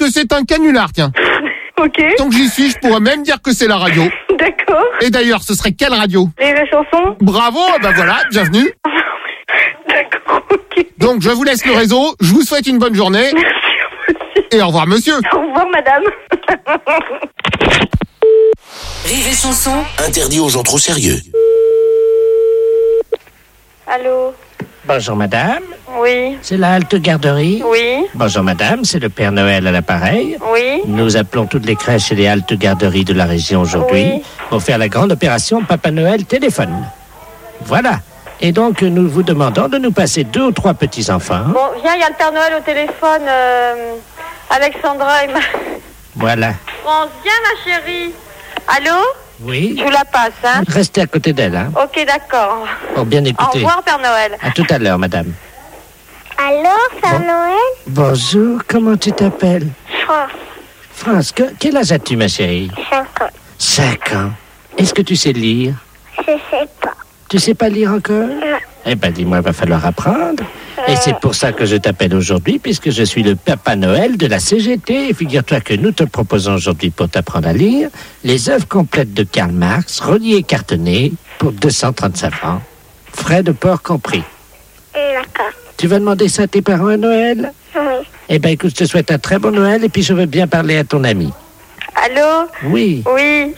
que c'est un canular, tiens. Ok. Tant que j'y suis, je pourrais même dire que c'est la radio. D'accord. Et d'ailleurs, ce serait quelle radio? Les chansons. Bravo, ben voilà, bienvenue. D'accord, ok. Donc, je vous laisse le réseau, je vous souhaite une bonne journée. Merci à vous aussi. Et au revoir, monsieur. Au revoir, madame. Rire et chanson. Interdit aux gens trop sérieux. Allô? Bonjour madame, Oui. c'est la halte garderie. Oui. Bonjour madame, c'est le Père Noël à l'appareil. Oui. Nous appelons toutes les crèches et les haltes garderies de la région aujourd'hui Oui. pour faire la grande opération Papa Noël téléphone. Voilà. Et donc nous vous demandons de nous passer 2 ou 3 petits-enfants. Bon, viens, il y a le Père Noël au téléphone. Alexandra et Voilà. France, viens, ma chérie. Allô? Oui. Je vous la passe, hein? Restez à côté d'elle, hein, Ok, d'accord. pour bien Au écouter. revoir, Père Noël. À tout à l'heure, madame. Allô, Père Noël? Bonjour, comment tu t'appelles? France, France, quel âge as-tu, ma chérie? 5 ans. 5 ans. Est-ce que tu sais lire? Je sais pas. Tu sais pas lire encore? Non. Eh ben, dis-moi, il va falloir apprendre. Et c'est pour ça que je t'appelle aujourd'hui, puisque je suis le Papa Noël de la CGT. Et figure-toi que nous te proposons aujourd'hui, pour t'apprendre à lire, les œuvres complètes de Karl Marx, reliées et cartonnées, pour 235 francs. Frais de port compris. D'accord. Tu vas demander ça à tes parents à Noël? Oui. Eh ben, écoute, je te souhaite un très bon Noël, et puis je veux bien parler à ton ami. Allô? Oui. Oui.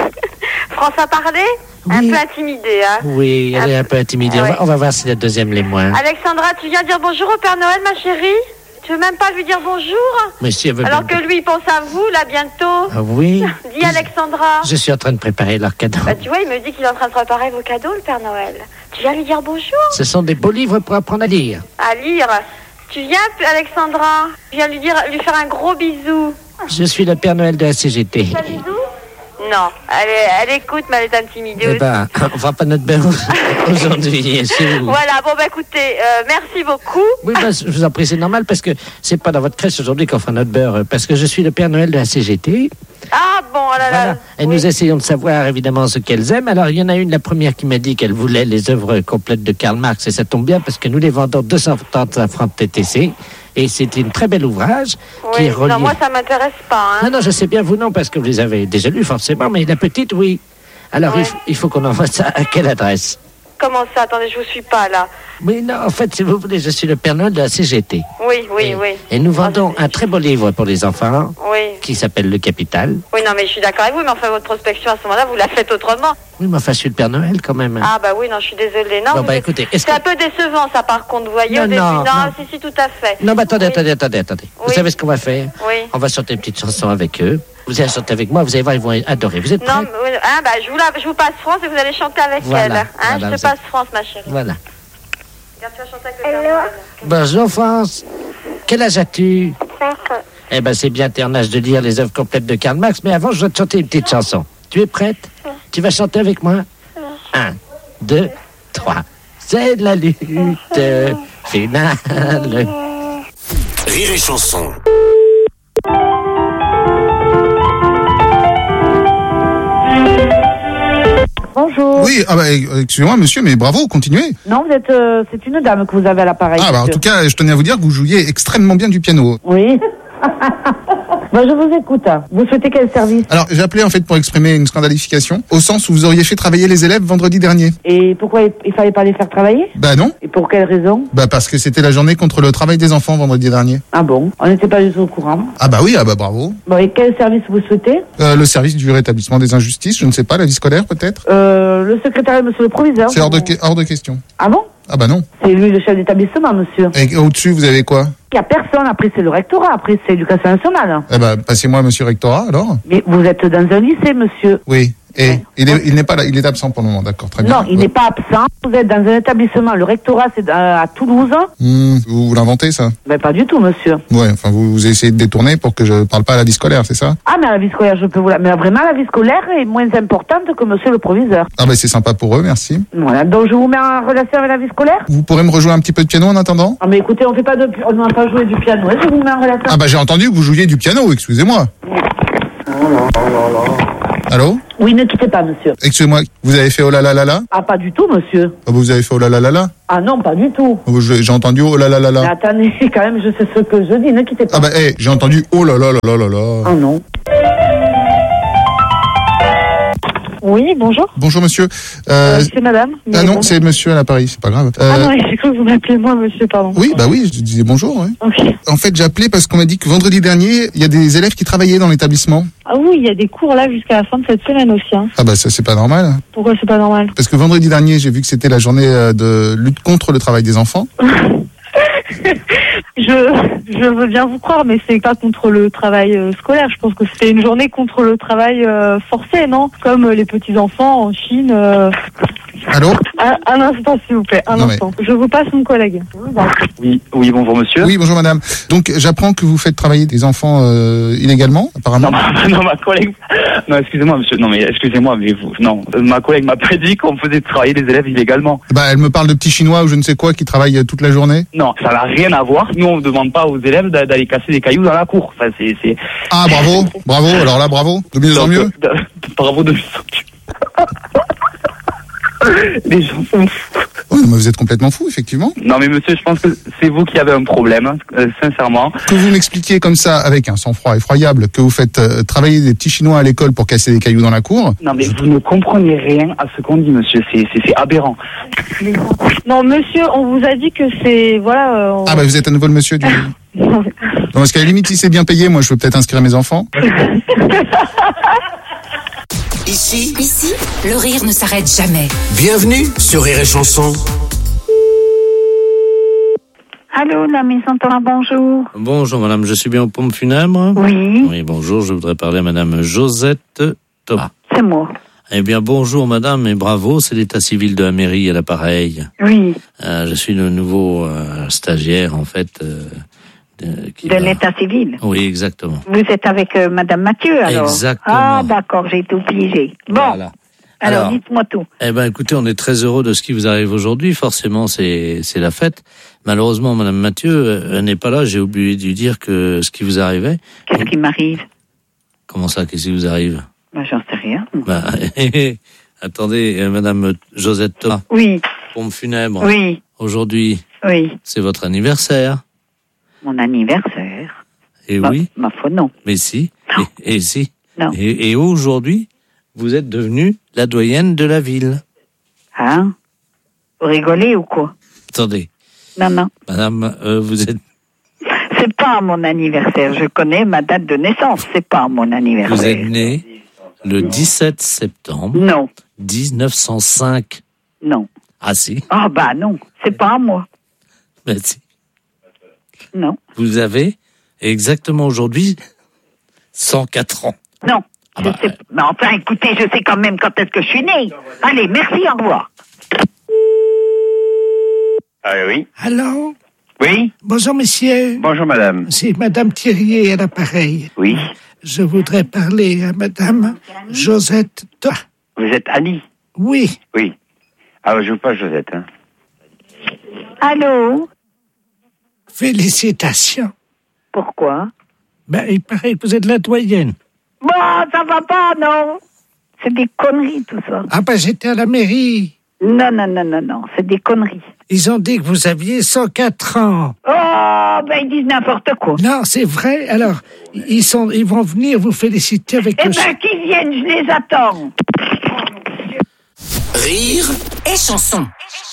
France a parlé? Un Oui. peu intimidée, hein? Oui, elle est un peu intimidée. Ouais. On va voir si la deuxième l'est moins. Alexandra, tu viens dire bonjour au Père Noël, ma chérie? Tu veux même pas lui dire bonjour? Monsieur veut Alors bien- que lui, il pense à vous, là, bientôt. Ah oui. Dis, Alexandra. Je suis en train de préparer leur cadeau. Bah, tu vois, il me dit qu'il est en train de préparer vos cadeaux, le Père Noël. Tu viens lui dire bonjour? Ce sont des beaux livres pour apprendre à lire. À lire. Tu viens, Alexandra? Tu viens lui faire un gros bisou. Je suis le Père Noël de la CGT. Un bisou? Non, elle écoute, mais elle est intimidée Eh aussi. ben, on fera pas notre beurre aujourd'hui chez vous. Voilà, bon, bah écoutez, merci beaucoup. Oui, ben, je vous en prie, c'est normal parce que c'est pas dans votre crèche aujourd'hui qu'on fera notre beurre, parce que je suis le Père Noël de la CGT. Ah, bon, oh là là. Voilà. Et Oui. nous essayons de savoir évidemment ce qu'elles aiment. Alors, il y en a une, la première, qui m'a dit qu'elle voulait les œuvres complètes de Karl Marx, et ça tombe bien parce que nous les vendons 235 francs de TTC. Et c'est un très bel ouvrage qui Oui, est relié. non, moi, ça m'intéresse pas, hein. Non, je sais bien, vous non, parce que vous les avez déjà lus forcément, mais la petite, oui. Alors, Ouais. il faut qu'on envoie ça à quelle adresse? Comment ça? Attendez, je vous suis pas, là. Oui, non, en fait, si vous voulez, je suis le Père Noël de la CGT. Oui, oui, et, oui. Et nous Ah, vendons un très beau livre pour les enfants Oui. qui s'appelle Le Capital. Oui, non, mais je suis d'accord avec vous, mais enfin, votre prospection, à ce moment-là, vous la faites autrement. Oui, mais enfin, je suis le Père Noël quand même. Ah, bah oui, non, je suis désolée. Non, Bon, vous bah, êtes- écoutez, est-ce c'est que- un peu décevant, ça, par contre, vous voyez, Non, au début. non, non. Si, tout à fait. Non, mais attendez, Oui. attendez. Vous Oui. savez ce qu'on va faire? Oui. On va chanter une petite chanson avec eux. Vous allez chanter avec moi, vous allez voir, ils vont adorer. Vous êtes prêts? Non, mais, oui, hein, bah, je vous passe France et vous allez chanter avec Voilà, elle. Hein, voilà, je vous te passe France, ma chérie. Voilà. Regarde, tu vas chanter avec le Père Noël. Bonjour, France. Quel âge as-tu? 5 ans. Eh ben, c'est bien, t'es en âge de lire les œuvres complètes de Karl Marx, mais avant, je vais te chanter une petite chanson. Tu es prête? Tu vas chanter avec moi? 1, 2, 3. C'est la lutte finale. Rire et chanson. Bonjour. Oui, ah bah, excusez-moi, monsieur, mais bravo, continuez. Non, vous êtes, c'est une dame que vous avez à l'appareil. Ah, bah, en monsieur. tout cas, je tenais à vous dire que vous jouiez extrêmement bien du piano. Oui. Je vous écoute. Vous souhaitez quel service? Alors, j'ai appelé en fait pour exprimer une scandalification, au sens où vous auriez fait travailler les élèves vendredi dernier. Et pourquoi il fallait pas les faire travailler? Bah non, Et pour quelle raison? bah parce que c'était la journée contre le travail des enfants vendredi dernier. Ah bon? On n'était pas du tout au courant. Ah bah oui, ah bah bravo. Bon, et quel service vous souhaitez? Le service du rétablissement des injustices, je ne sais pas, la vie scolaire peut-être. Le secrétaire, monsieur le proviseur. C'est hors de question. Ah bon? Ah bah non. C'est lui le chef d'établissement, monsieur. Et au-dessus, vous avez quoi? Il n'y a personne. Après, c'est le rectorat. Après, c'est l'éducation nationale. Eh bah, passez-moi monsieur Rectorat, alors. Mais vous êtes dans un lycée, monsieur. Oui. Et il n'est pas là, il est absent pour le moment, d'accord, très bien. Non, il n'est pas absent. Vous êtes dans un établissement. Le rectorat, c'est à Toulouse. Vous l'inventez, ça? Ben, pas du tout, monsieur. Ouais, enfin, vous essayez de détourner pour que je parle pas à la vie scolaire, c'est ça? Ah, mais la vie scolaire, je peux vous la... Mais vraiment, la vie scolaire est moins importante que monsieur le proviseur. Ah bah, c'est sympa pour eux, merci. Voilà, donc je vous mets en relation avec la vie scolaire. Vous pourrez me rejouer un petit peu de piano en attendant? Ah, mais écoutez, on n'a pas joué du piano. Je vous mets en relation. Ah bah, j'ai entendu que vous jouiez du piano, excusez-moi. Allô? Oui, ne quittez pas, monsieur. Excusez-moi, vous avez fait oh là là là là? Ah, pas du tout, monsieur. Ah, vous avez fait oh là là là là? Ah non, pas du tout. Oh, j'ai entendu oh là là là Mais là. attendez, quand même, je sais ce que je dis, ne quittez pas. Ah bah, j'ai entendu oh là là là là là là. Ah non. Oui, bonjour. Bonjour monsieur. C'est madame. Ah non, c'est monsieur à l'appareil, c'est pas grave. Ah non, j'ai cru que vous m'appelez moi, monsieur, pardon. Oui, bah oui, je disais bonjour. Ouais. Ok. En fait, j'ai appelé parce qu'on m'a dit que vendredi dernier, il y a des élèves qui travaillaient dans l'établissement. Ah oui, il y a des cours là jusqu'à la fin de cette semaine aussi. Hein. Ah bah ça, c'est pas normal. Pourquoi c'est pas normal? Parce que vendredi dernier, j'ai vu que c'était la journée de lutte contre le travail des enfants. Je veux bien vous croire, mais c'est pas contre le travail scolaire. Je pense que c'est une journée contre le travail forcé, non? Comme les petits-enfants en Chine. Allô? Un instant, s'il vous plaît, un Non, instant. Je vous passe mon collègue. Oui, bonjour monsieur. Oui, bonjour madame. Donc j'apprends que vous faites travailler des enfants illégalement, apparemment. Non, ma collègue. Non, excusez-moi monsieur. Non, mais excusez-moi, mais vous. Non, ma collègue m'a pas dit qu'on faisait travailler des élèves illégalement. Bah elle me parle de petits Chinois ou je ne sais quoi qui travaillent toute la journée. Non, ça n'a rien à voir. Nous, on ne demande pas aux élèves d'aller casser des cailloux dans la cour. Enfin, c'est. Ah bravo. Alors là, bravo. De mieux en mieux. Bravo de mieux en mieux. Les gens sont fous. Oui, mais vous êtes complètement fou, effectivement. Non, mais monsieur, je pense que c'est vous qui avez un problème, sincèrement. Que vous m'expliquiez comme ça, avec un sang-froid effroyable, que vous faites travailler des petits Chinois à l'école pour casser des cailloux dans la cour. Non, mais vous ne comprenez rien à ce qu'on dit, monsieur. C'est aberrant. Non, monsieur, on vous a dit que c'est... Voilà... Ah bah vous êtes à nouveau le monsieur du... Non, parce qu'à la limite, si c'est bien payé, moi je peux peut-être inscrire mes enfants. Ici, le rire ne s'arrête jamais. Bienvenue sur Rire et Chanson. Allô, la maison Thomas, bonjour. Bonjour madame, je suis bien aux pompes funèbres? Oui. Oui, bonjour, je voudrais parler à madame Josette Thomas. C'est moi. Eh bien, bonjour madame et bravo, c'est l'état civil de la mairie à l'appareil. Oui. Je suis le nouveau stagiaire en fait. De l'état civil. Oui, exactement. Vous êtes avec madame Mathieu alors? Exactement. Ah d'accord, j'ai tout piégé. Bon. Voilà. Alors dites-moi tout. Eh ben écoutez, on est très heureux de ce qui vous arrive aujourd'hui. Forcément, c'est la fête. Malheureusement, madame Mathieu n'est pas là. J'ai oublié de lui dire que ce qui vous arrivait. Qu'est-ce qui m'arrive? Comment ça, qu'est-ce qui vous arrive? Ben, j'en sais rien. Bah, attendez, madame Josette Thomas. Oui. Pompe funèbre. Oui. Aujourd'hui. Oui. C'est votre anniversaire. Mon anniversaire. Et oui. Ma foi, non. Mais si. Non. Et si. Non. Et aujourd'hui, vous êtes devenue la doyenne de la ville. Hein? Vous rigolez ou quoi? Attendez. Non. Madame, vous êtes... C'est pas mon anniversaire. Je connais ma date de naissance. C'est pas mon anniversaire. Vous êtes née le 17 septembre. Non. 1905. Non. Ah si. Ah bah non. C'est pas à moi. Ben si. Non. Vous avez exactement aujourd'hui 104 ans. Non. Ah bah, Mais enfin, écoutez, je sais quand même quand est-ce que je suis née. Allez, merci, au revoir. Ah oui. Allô? Oui. Bonjour, monsieur. Bonjour, madame. C'est madame Thirier à l'appareil. Oui. Je voudrais parler à madame Josette Thomas. Vous êtes Annie? Oui. Oui. Ah, je veux pas Josette, hein. Allô? Félicitations. Pourquoi? Ben, il paraît que vous êtes la doyenne. Bon, ça va pas, non? C'est des conneries, tout ça. Ah ben, j'étais à la mairie. Non, c'est des conneries. Ils ont dit que vous aviez 104 ans. Oh, ben ils disent n'importe quoi. Non, c'est vrai. Alors, ils vont venir vous féliciter avec Eh ben, qu'ils viennent, je les attends. Rire et chanson.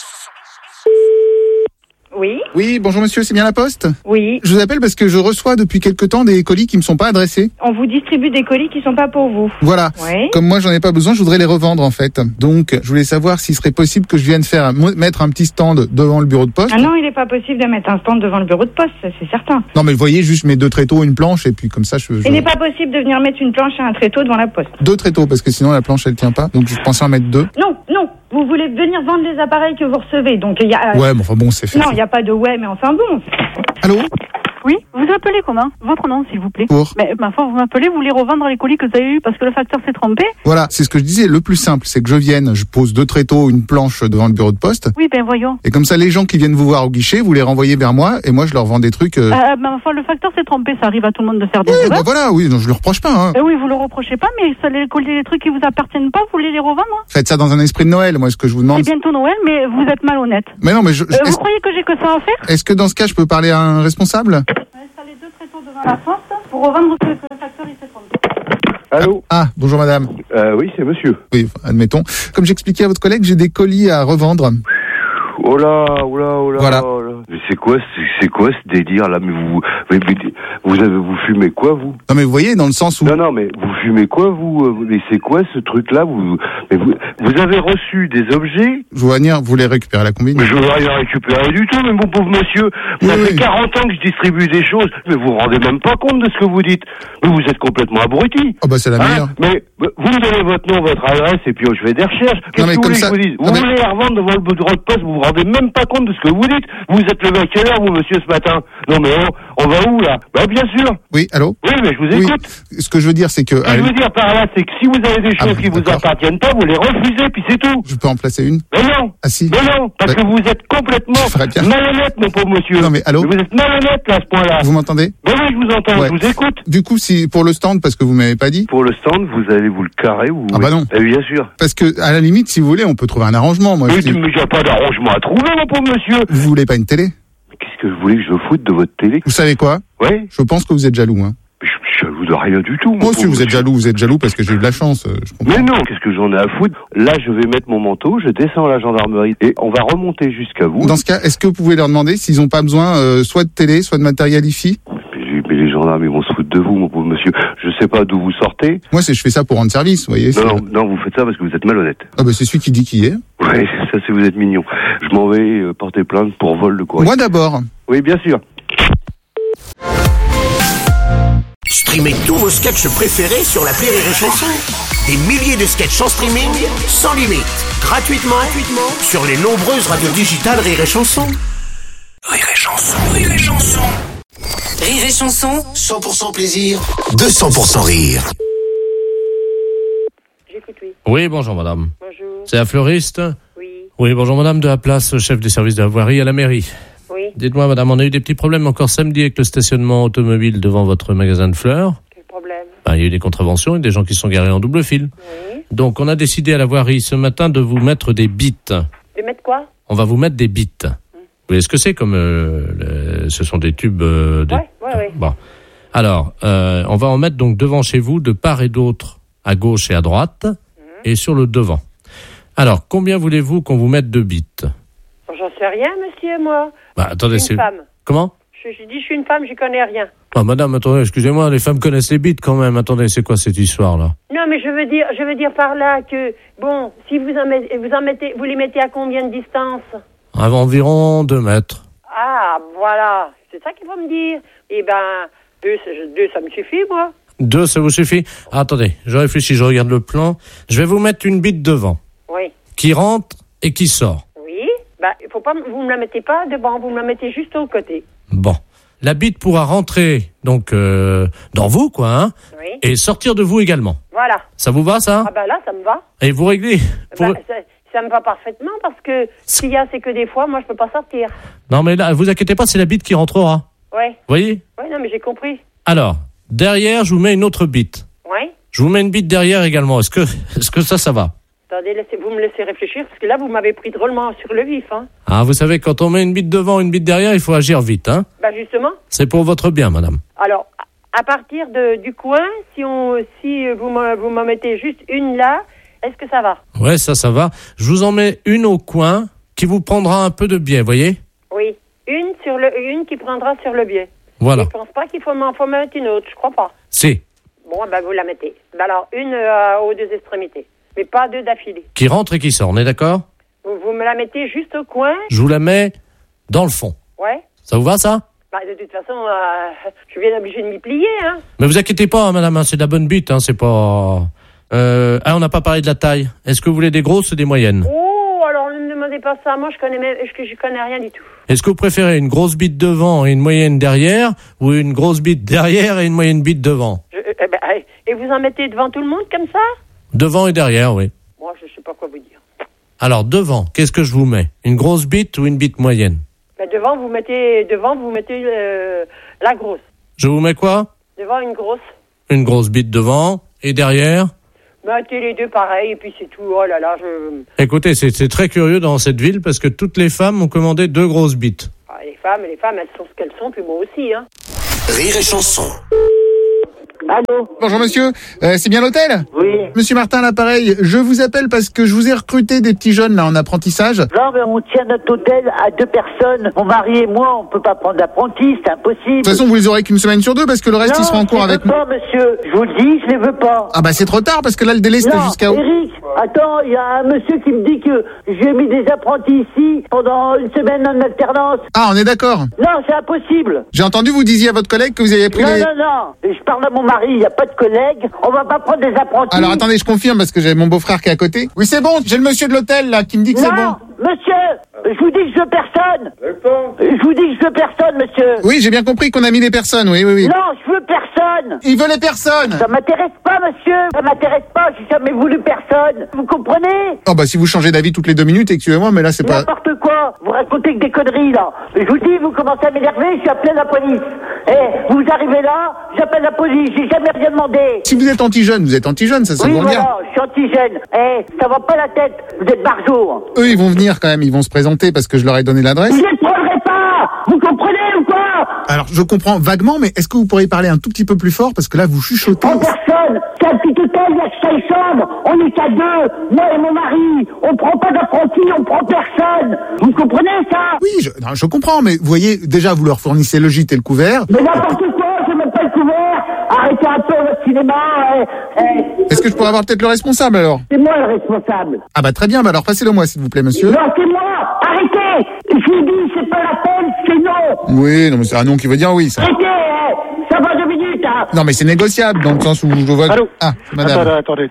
Oui. Oui, bonjour monsieur, c'est bien la poste? Oui. Je vous appelle parce que je reçois depuis quelque temps des colis qui me sont pas adressés. On vous distribue des colis qui sont pas pour vous. Voilà. Oui. Comme moi j'en ai pas besoin, je voudrais les revendre en fait. Donc je voulais savoir s'il serait possible que je vienne mettre un petit stand devant le bureau de poste. Ah non, il n'est pas possible de mettre un stand devant le bureau de poste, ça, c'est certain. Non mais vous voyez, juste mes 2 tréteaux, une planche et puis comme ça Il n'est pas possible de venir mettre une planche et un tréteau devant la poste. 2 tréteaux parce que sinon la planche elle tient pas. Donc je pensais en mettre 2. Non. Vous voulez venir vendre les appareils que vous recevez, donc il y a... Ouais, mais enfin bon, c'est fait. Non, il n'y a pas de ouais, mais enfin bon. Allô? Oui, vous appelez comment? Votre nom, s'il vous plaît. Pour. Mais ma foi, vous m'appelez, vous voulez revendre les colis que vous avez eus parce que le facteur s'est trompé? Voilà, c'est ce que je disais. Le plus simple, c'est que je vienne, je pose 2 tréteaux, une planche devant le bureau de poste. Oui, ben voyons. Et comme ça, les gens qui viennent vous voir au guichet, vous les renvoyez vers moi et moi, je leur vends des trucs. Ma foi, le facteur s'est trompé, ça arrive à tout le monde de faire des erreurs. Bah voilà, oui, non, je le reproche pas. Hein. Oui, vous le reprochez pas, mais ça, les trucs qui vous appartiennent pas, vous voulez les revendre? Faites ça dans un esprit de Noël. Moi, ce que je vous demande. C'est bientôt Noël, mais vous êtes malhonnête. Mais non, mais vous croyez que j'ai que ça à faire? Est-ce que dans ce cas, je peux parler à un responsable? Installer 2 tréteaux devant la porte pour revendre ce que le facteur il s'est trompé. Allô? Bonjour madame. Oui, c'est monsieur. Oui, admettons. Comme j'expliquais à votre collègue, j'ai des colis à revendre. Oh là. Voilà. Mais c'est quoi ce délire là? Mais vous fumez quoi vous? Non mais vous voyez, dans le sens où. Non, mais vous fumez quoi vous? Mais c'est quoi ce truc là? Vous avez reçu des objets? Je vois venir, vous les récupérez à la combine. Mais je veux rien récupérer du tout, mais mon pauvre monsieur. Ça fait 40 ans que je distribue des choses, mais vous vous rendez même pas compte de ce que vous dites. Mais vous êtes complètement abruti. Oh bah c'est la meilleure. Mais vous me donnez votre nom, votre adresse, et puis je fais des recherches. Qu'est-ce que vous voulez que je vous dise? Vous voulez les revendre devant le bureau de poste, vous vous rendez même pas compte de ce que vous dites. Vous êtes levé à quelle heure, vous, monsieur, ce matin? Non, mais on va où, là? Bah, bien sûr. Oui, allô? Oui, mais je vous écoute. Ce que je veux dire, c'est que. Ce que je veux dire par là, c'est que si vous avez des choses qui vous appartiennent pas, vous les refusez, puis c'est tout. Je peux en placer une? Mais non. Ah si. Mais non, parce que vous êtes complètement malhonnête, mon pauvre monsieur. Non, mais allô? Vous êtes malhonnête, là, à ce point-là. Vous m'entendez? Mais oui, je vous entends, je vous écoute. Du coup, si, pour le stand, parce que vous m'avez pas dit. Pour le stand, vous allez vous le carrer ou. Ah bah non. Eh bien sûr. Parce que, à la limite, si vous voulez, on peut trouver un arrangement, moi. Mais il n'y a pas d'arrangement à trouver, mon pauvre monsieur. Vous voulez pas une télé? Qu'est-ce que vous voulez que je foute de votre télé? Vous savez quoi? Ouais. Je pense que vous êtes jaloux, hein. Je suis jaloux de rien du tout. Moi aussi, vous êtes jaloux parce que j'ai eu de la chance. Mais non, qu'est-ce que j'en ai à foutre? Là, je vais mettre mon manteau, je descends à la gendarmerie et on va remonter jusqu'à vous. Dans ce cas, est-ce que vous pouvez leur demander s'ils ont pas besoin soit de télé, soit de matériel hi-fi? Mais les gendarmes, ils vont se foutre de vous, mon pauvre monsieur. Je sais pas d'où vous sortez. Moi, je fais ça pour rendre service, vous voyez. Non, vous faites ça parce que vous êtes malhonnête. Ah bah c'est celui qui dit qui est. Oui, ça c'est vous êtes mignon. Je m'en vais porter plainte pour vol de courrier. Moi d'abord. Oui, bien sûr. Streamez tous vos sketchs préférés sur l'appli Rire et Chanson. Des milliers de sketchs en streaming, sans limite, gratuitement sur les nombreuses radios digitales Rire et Chanson. Rire et Chanson, Rire et Chanson. Rire et Chanson, 100% plaisir, 200% rire. J'écoute, oui. Oui, bonjour madame. Bonjour. C'est la fleuriste? Oui. Oui, bonjour madame, de la place, chef des services de la voirie à la mairie. Oui. Dites-moi madame, on a eu des petits problèmes encore samedi avec le stationnement automobile devant votre magasin de fleurs. Quel problème? Il y a eu des contraventions et des gens qui sont garés en double fil. Oui. Donc on a décidé à la voirie ce matin de vous mettre des bites. De mettre quoi? On va vous mettre des bites. Vous voyez ce que c'est comme ce sont des tubes Ouais. Bon. Alors, on va en mettre donc devant chez vous, de part et d'autre, à gauche et à droite, et sur le devant. Alors, combien voulez-vous qu'on vous mette de bites? J'en sais rien, monsieur, moi. Attendez, je suis une femme. Comment? Je dis je suis une femme, j'y connais rien. Madame, attendez, excusez-moi, les femmes connaissent les bites quand même. Attendez, c'est quoi cette histoire-là? Non, mais je veux dire par là que, bon, si vous les mettez à combien de distance? Environ 2 mètres. Ah, voilà. C'est ça qu'il faut me dire. Eh ben, 2, ça me suffit, moi. 2, ça vous suffit? Attendez, je réfléchis, je regarde le plan. Je vais vous mettre une bite devant. Oui. Qui rentre et qui sort. Oui. Faut pas, vous me la mettez pas devant, vous me la mettez juste au côté. Bon. La bite pourra rentrer, donc, dans vous, quoi, hein. Oui. Et sortir de vous également. Voilà. Ça vous va, ça? Ah, là, ça me va. Et vous réglez? Ça me va parfaitement parce que ce qu'il y a, c'est que des fois, moi, je peux pas sortir. Non, mais là, vous inquiétez pas, c'est la bite qui rentrera. Ouais. Vous voyez? Ouais, non, mais j'ai compris. Alors, derrière, je vous mets une autre bite. Ouais. Je vous mets une bite derrière également. Est-ce que ça va? Attendez, vous me laissez réfléchir parce que là, vous m'avez pris drôlement sur le vif, hein. Ah, vous savez, quand on met une bite devant, une bite derrière, il faut agir vite, hein. Justement. C'est pour votre bien, madame. Alors, à partir du coin, si vous m'en mettez juste une là, est-ce que ça va? Ouais, ça va. Je vous en mets une au coin qui vous prendra un peu de biais, voyez? Oui, une qui prendra sur le biais. Voilà. Je pense pas qu'il faut mettre une autre, je crois pas. Si. Bon, vous la mettez. Alors, une aux 2 extrémités, mais pas 2 d'affilée. Qui rentre et qui sort, on est d'accord? Vous me la mettez juste au coin. Je vous la mets dans le fond. Ouais. Ça vous va, ça? De toute façon, je suis bien obligé de m'y plier, hein. Mais vous inquiétez pas, hein, madame, hein, c'est de la bonne bite, hein, c'est pas... on n'a pas parlé de la taille. Est-ce que vous voulez des grosses ou des moyennes? Oh, alors ne me demandez connais pas ça. Moi, je connais rien du tout. Est-ce que vous préférez une grosse bite devant et une moyenne derrière, ou une grosse bite derrière et une moyenne bite devant? Et vous en mettez devant tout le monde comme ça? Devant et derrière, oui. Moi, je sais pas quoi vous dire. Alors, devant, qu'est-ce que je vous mets? Une grosse bite ou une bite moyenne? Devant, vous mettez la grosse. Je vous mets quoi? Devant, une grosse. Une grosse bite devant, et derrière? Mettez les deux pareil, et puis c'est tout. Oh là là, Écoutez, c'est très curieux dans cette ville, parce que toutes les femmes ont commandé 2 grosses bites. Ah, les femmes, elles sont ce qu'elles sont, puis moi aussi, hein. Rire et chanson. Allô? Bonjour monsieur, c'est bien l'hôtel? Oui. Monsieur Martin, l'appareil, je vous appelle parce que je vous ai recruté des petits jeunes là en apprentissage. Non, mais on tient notre hôtel à 2 personnes. Mon mari et moi, on peut pas prendre d'apprenti, c'est impossible. De toute façon, vous les aurez qu'une semaine sur 2 parce que le reste, ils seront en cours avec nous. Non, je les veux pas, monsieur. Je vous le dis, je les veux pas. Ah bah c'est trop tard parce que là, le délai c'était jusqu'à... Eric, attends, il y a un monsieur qui me dit que j'ai mis des apprentis ici pendant une semaine en alternance. Ah, on est d'accord. Non, c'est impossible. J'ai entendu vous disiez à votre collègue que vous aviez pris Non. Je parle à mon mari, il n'y a pas de collègue. On va pas prendre des apprentis. Alors attendez, je confirme parce que j'ai mon beau-frère qui est à côté. Oui, c'est bon, j'ai le monsieur de l'hôtel là qui me dit que c'est bon. Non, monsieur, je vous dis que je veux personne. Je vous dis que je veux personne, monsieur. Oui, j'ai bien compris qu'on a mis des personnes, oui. Non, je veux personne. Il veut les personnes. Ça m'intéresse pas, monsieur. Ça m'intéresse pas, j'ai jamais voulu personne. Vous comprenez? Oh bah si vous changez d'avis toutes les 2 minutes, excusez-moi, mais là c'est pas... N'importe quoi. Vous racontez que des conneries, là. Je vous dis, vous commencez à m'énerver, je suis appelé à la police. Vous arrivez là, j'appelle la police, j'ai jamais rien demandé. Si vous êtes anti-jeune, vous êtes anti-jeune, ça oui, vous regarde. Voilà, je suis anti-jeune. Ça va pas la tête, vous êtes barjour. Eux, ils vont venir quand même, ils vont se présenter parce que je leur ai donné l'adresse. Vous ne prendrez pas. Vous comprenez ou quoi? Alors, je comprends vaguement, mais est-ce que vous pourriez parler un tout petit peu plus fort parce que là, vous chuchotez. En personne, c'est un petit hôtel, il y a 5 chambres, on est qu'à 2, moi et mon mari, on prend pas d'apprentis, on prend personne. Vous comprenez ça? Oui, je comprends, mais vous voyez, déjà, vous leur fournissez le gîte et le couvert. Mais n'importe quoi, c'est même pas le couvert. Arrêtez un peu votre cinéma. Est-ce que je pourrais avoir peut-être le responsable alors? C'est moi le responsable. Ah bah très bien, bah alors passez-le moi s'il vous plaît monsieur. Non, c'est moi. Arrêtez. Je vous dis, c'est pas la peine, c'est non. Oui, non mais c'est un nom qui veut dire oui ça. Arrêtez, ça va 2 minutes. Non mais c'est négociable dans le sens où je vois... Allô? Ah, madame. Attendez.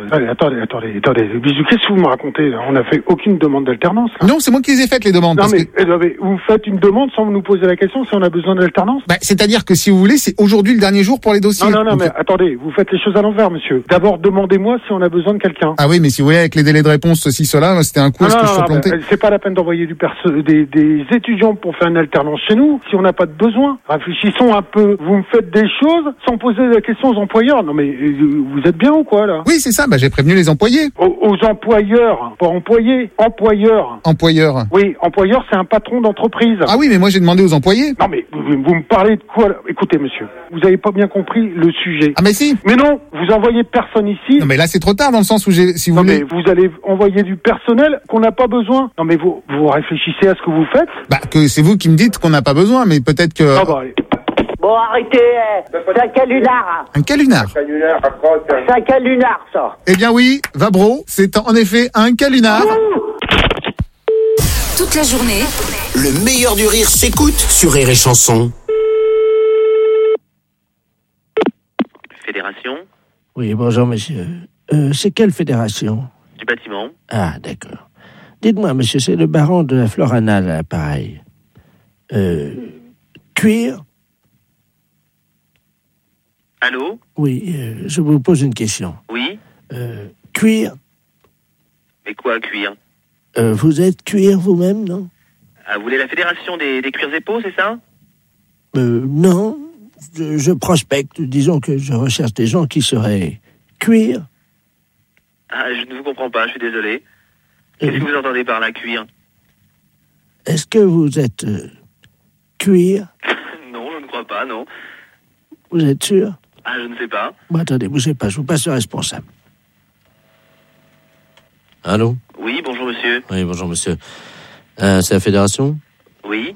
Bisous, qu'est-ce que vous me racontez là? On n'a fait aucune demande d'alternance. Non, c'est moi qui les ai faites les demandes. Non mais vous faites une demande sans nous poser la question si on a besoin d'alternance? Bah, c'est-à-dire que si vous voulez, c'est aujourd'hui le dernier jour pour les dossiers. Non, mais attendez, vous faites les choses à l'envers, monsieur. D'abord, demandez-moi si on a besoin de quelqu'un. Ah oui, mais si vous voulez, avec les délais de réponse, ceci, cela, c'était un coup, est-ce que je peux planter? C'est pas la peine d'envoyer des étudiants pour faire une alternance chez nous si on n'a pas de besoin. Réfléchissons un peu. Vous me faites des choses sans poser la question aux employeurs. Non mais vous êtes bien ou quoi là? Oui, c'est ça, bah j'ai prévenu les employés. Aux employeurs, pas employés, employeurs. Employeurs. Oui, employeur c'est un patron d'entreprise. Ah oui, mais moi j'ai demandé aux employés. Non mais vous me parlez de quoi là? Écoutez monsieur, vous avez pas bien compris le sujet. Ah mais si. Mais non, vous envoyez personne ici. Non mais là c'est trop tard dans le sens où si vous voulez... mais vous allez envoyer du personnel qu'on n'a pas besoin. Non mais vous réfléchissez à ce que vous faites. Bah que c'est vous qui me dites qu'on n'a pas besoin, mais peut-être que... Ah bah allez. Bon, arrêtez, c'est un calunar. Un calunar. C'est un calunar, ça. Eh bien oui, Vabro, c'est en effet un calunar. Toute la journée, Le meilleur du rire s'écoute sur Rire et Chanson. Fédération Oui, bonjour monsieur. C'est quelle fédération? du bâtiment. Ah, d'accord. Dites-moi, monsieur, c'est le baron de la Floranale à l'appareil. Cuir? Allô? Oui, je vous pose une question. Oui? Cuir? Mais quoi, cuir? Vous êtes cuir vous-même, non? Ah, vous voulez la fédération des cuirs et peaux, c'est ça? Non. Je prospecte. Disons que je recherche des gens qui seraient cuir. Ah, je ne vous comprends pas, je suis désolé. Qu'est-ce que vous entendez par là, cuir? Est-ce que vous êtes cuir? Non, je ne crois pas, non. Vous êtes sûr? Ah, je ne sais pas. Bon, attendez, bougez pas, je vous passe le responsable. Allô? Oui, bonjour monsieur. Oui, bonjour monsieur. C'est la fédération? Oui.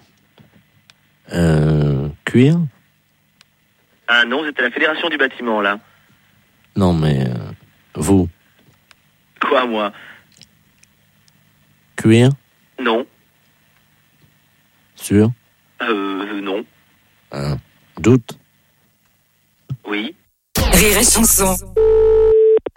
Cuir? Ah non, vous êtes à la fédération du bâtiment, là. Non, mais vous? Quoi, moi? Cuir? Non. Sûr? Non. Doute? Oui. Rire et Chanson.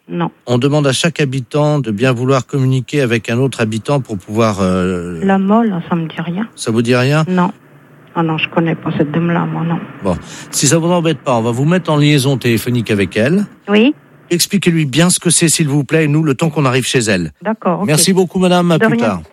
Non. On demande à chaque habitant de bien vouloir communiquer avec un autre habitant pour pouvoir... La Mole, ça me dit rien. Ça vous dit rien? Non. Ah non, je connais pas cette dame-là, moi, non. Bon, si ça vous embête pas, on va vous mettre en liaison téléphonique avec elle. Oui. Expliquez-lui bien ce que c'est, s'il vous plaît, nous, le temps qu'on arrive chez elle. D'accord, ok. Merci beaucoup, madame, à plus tard.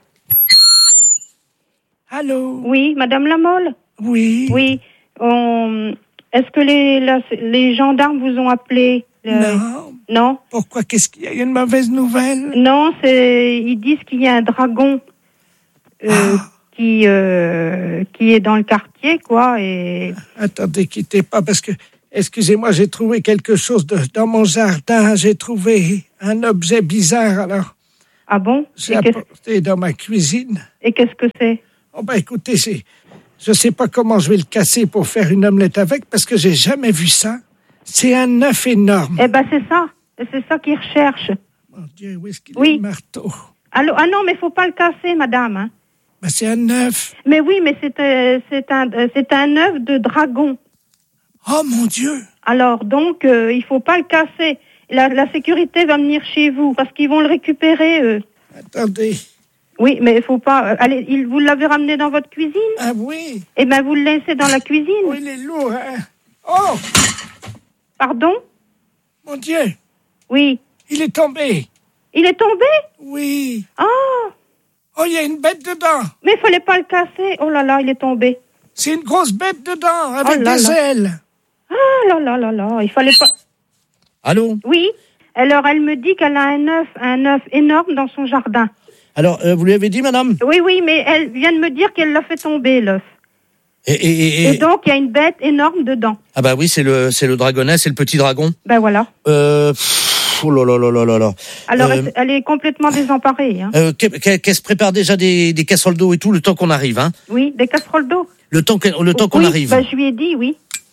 Allô? Oui, madame La Mole? Oui. Oui. Est-ce que les gendarmes vous ont appelé? Non. Non? Pourquoi? Qu'est-ce qu'il y a? Il y a une mauvaise nouvelle? Non, ils disent qu'il y a un dragon qui est dans le quartier, quoi, et... Attendez, quittez pas, parce que, excusez-moi, j'ai trouvé quelque chose dans mon jardin, j'ai trouvé un objet bizarre, alors... Ah bon? J'ai apporté dans ma cuisine. Et qu'est-ce que c'est? Oh ben écoutez, je sais pas comment je vais le casser pour faire une omelette avec, parce que j'ai jamais vu ça. C'est un œuf énorme. Eh ben c'est ça qu'ils recherchent. Mon Dieu, où est-ce qu'il est le marteau? Allô? Ah non, mais faut pas le casser, madame, hein. Ben c'est un œuf. Mais oui, mais c'est un œuf de dragon. Oh mon Dieu! Alors donc, il faut pas le casser. La sécurité va venir chez vous parce qu'ils vont le récupérer. Eux. Attendez. Oui, mais il faut pas. Allez, vous l'avez ramené dans votre cuisine? Ah oui. Eh ben vous le laissez dans la cuisine. Oh, il est lourd. Hein? Oh! Pardon? Mon Dieu! Oui. Il est tombé. Il est tombé? Oui. Oh! Oh, il y a une bête dedans. Mais il fallait pas le casser. Oh là là, il est tombé. C'est une grosse bête dedans, avec des ailes. Ah là là là là, il fallait pas... Allô? Oui. Alors, elle me dit qu'elle a un œuf énorme dans son jardin. Alors, vous lui avez dit, madame? Oui, mais elle vient de me dire qu'elle l'a fait tomber, l'œuf. Et donc, il y a une bête énorme dedans. Ah bah oui, c'est le dragonnet, c'est le petit dragon. Ben voilà. Oh là là là là là là. Alors, elle est complètement désemparée. Hein. Qu'elle se prépare déjà des casseroles d'eau et tout, le temps qu'on arrive, hein? Oui, des casseroles d'eau. Le temps qu'on arrive. Ben, je lui ai dit, oui.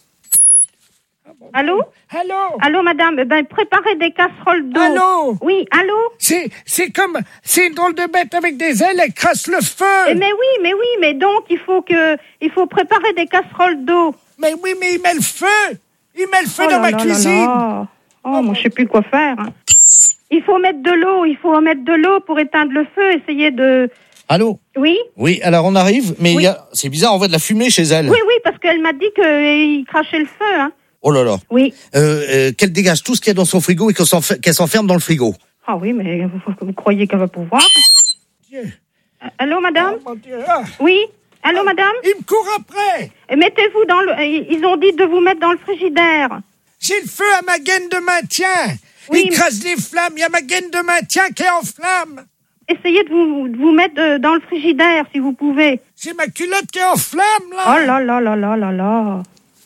Allô? Allô? Allô, madame? Ben, préparez des casseroles d'eau. Allô? Oui, allô? C'est une drôle de bête avec des ailes, elle crasse le feu. Mais oui, mais donc, il faut préparer des casseroles d'eau. Mais oui, mais il met le feu. Il met le feu dans ma cuisine. Oh, moi, je sais plus quoi faire. Hein. Il faut mettre de l'eau pour éteindre le feu, essayer de... Allô? Oui? Oui, alors on arrive, mais oui. C'est bizarre, on voit de la fumée chez elle. Oui, parce qu'elle m'a dit qu'il crachait le feu, hein. Oh là là. Oui. Qu'elle dégage tout ce qu'il y a dans son frigo et qu'elle s'enferme dans le frigo. Ah oui, mais vous croyez qu'elle va pouvoir? Dieu. Allô, madame? Oh, mon Dieu. Ah. Oui? Allô, madame? Il me court après. Mettez-vous dans le... Ils ont dit de vous mettre dans le frigidaire. J'ai le feu à ma gaine de maintien. Oui, il crasse des flammes. Il y a ma gaine de maintien qui est en flammes. Essayez de vous mettre dans le frigidaire, si vous pouvez. C'est ma culotte qui est en flammes, là. Oh là là là là là là.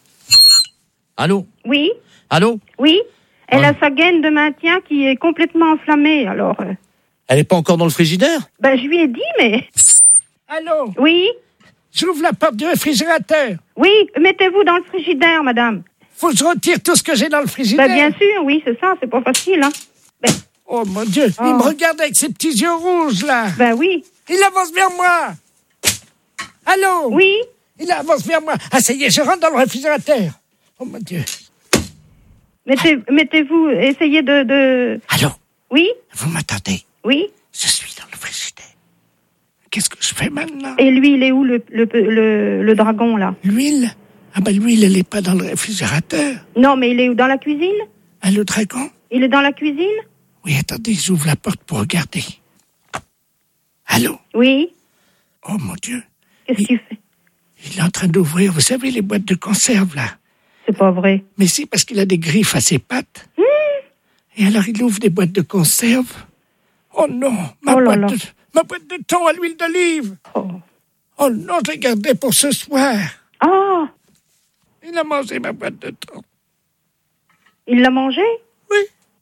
Allô? Oui? Allô? Oui? Elle a sa gaine de maintien qui est complètement enflammée, alors... Elle n'est pas encore dans le frigidaire? Ben, je lui ai dit, mais... Allô? Oui? J'ouvre la porte du réfrigérateur. Oui, mettez-vous dans le frigidaire, madame. Faut que je retire tout ce que j'ai dans le frigidaire. Ben, bien sûr, oui, c'est ça, c'est pas facile, hein. Ben... Oh, mon Dieu, il me regarde avec ses petits yeux rouges, là. Ben oui. Il avance vers moi. Allô? Oui? Il avance vers moi. Ah, ça y est, je rentre dans le réfrigérateur. Oh, mon Dieu. Mettez-vous, essayez de... Allô? Oui? Vous m'attendez? Oui? Je suis dans le frigidaire. Qu'est-ce que je fais maintenant? Et lui, il est où, le dragon, là? L'huile? Ah ben l'huile, elle n'est pas dans le réfrigérateur. Non, mais il est où, dans la cuisine? Ah, le dragon? Il est dans la cuisine? Oui, attendez, j'ouvre la porte pour regarder. Allô? Oui? Oh, mon Dieu. Qu'est-ce qu'il fait? Il est en train d'ouvrir, vous savez, les boîtes de conserve, là. C'est pas vrai. Mais si, parce qu'il a des griffes à ses pattes. Et alors, il ouvre des boîtes de conserve. Oh non, ma boîte de thon à l'huile d'olive. Oh non, je l'ai gardée pour ce soir. Oh. Il a mangé ma boîte de thon. Il l'a mangé? Oui.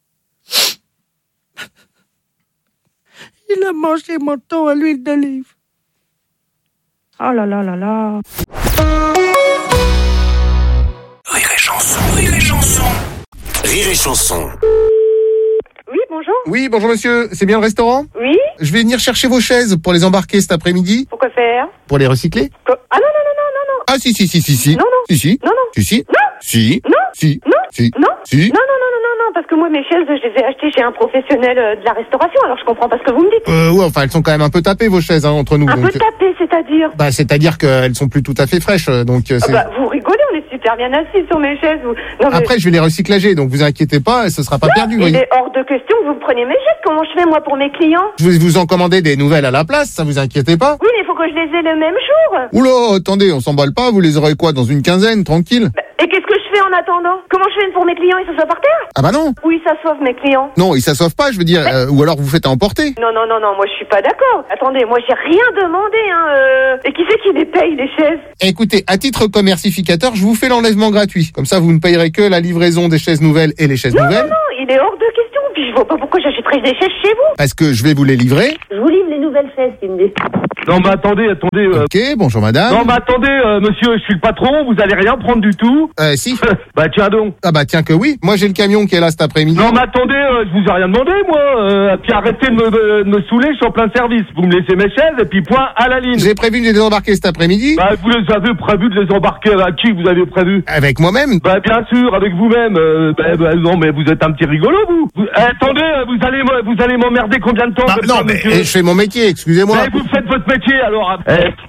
Il a mangé mon thon à l'huile d'olive. Oh là là là là. Rire et chanson, rire et chanson. Rire et chanson. Oui, bonjour. Oui, bonjour monsieur, c'est bien le restaurant? Oui. Je vais venir chercher vos chaises pour les embarquer cet après-midi. Pourquoi faire? Pour les recycler? Ah non. Ah si. Non. Si. Non. Si. Non. Si. Non. Si. Non. Si. Non. Si. Non. Si. Non. parce que moi, mes chaises, je les ai achetées chez un professionnel de la restauration, alors je comprends pas ce que vous me dites. Ouais, enfin, elles sont quand même un peu tapées, vos chaises, hein, entre nous. Un peu tapées, c'est-à-dire? Bah, c'est-à-dire qu'elles sont plus tout à fait fraîches, donc c'est... vous rigolez, on est super bien assis sur mes chaises. Non, mais... Après, je vais les recyclager, donc vous inquiétez pas, ce sera pas perdu, il est hors de question que vous preniez mes chaises. Comment je fais, moi, pour mes clients? Je vais vous en commander des nouvelles à la place, ça vous inquiétez pas? Oui, mais il faut que je les ai le même jour. Oula, attendez, on s'emballe pas, vous les aurez quoi, dans une quinzaine, tranquille? Et qu'est-ce que je fais en attendant? Comment je fais pour mes clients? Ils s'assoient par terre? Ah bah non. Oui, ils s'assoient, mes clients. Non, ils s'assoivent pas, je veux dire, ou alors vous faites à emporter. Non, moi je suis pas d'accord. Attendez, moi j'ai rien demandé, hein. Et qui c'est qui les paye, les chaises? Écoutez, à titre commercificateur, je vous fais l'enlèvement gratuit. Comme ça, vous ne payerez que la livraison des chaises nouvelles et les chaises nouvelles. Non, il est hors de question. Puis je vois pas pourquoi j'achèterais des chaises chez vous. Parce que je vais vous les livrer. Je vous livre les nouvelles chaises, Cindy. Non, mais attendez. Ok, bonjour madame. Non, mais attendez, monsieur, je suis le patron, vous allez rien prendre du tout. Si. Bah, tiens donc. Ah bah tiens que oui. Moi, j'ai le camion qui est là cet après-midi. Non, mais attendez, je vous ai rien demandé, moi. Puis arrêtez de me saouler, je suis en plein service. Vous me laissez mes chaises et puis point à la ligne. J'ai prévu de les embarquer cet après-midi. Bah, vous les avez prévu de les embarquer à qui vous avez prévu? Avec moi-même. Bah, bien sûr, avec vous-même. Non, mais vous êtes un petit rigolo, vous. Attendez, vous allez m'emmerder combien de temps? Non, mais je fais mon métier, excusez-moi. Mais vous faites votre métier, alors.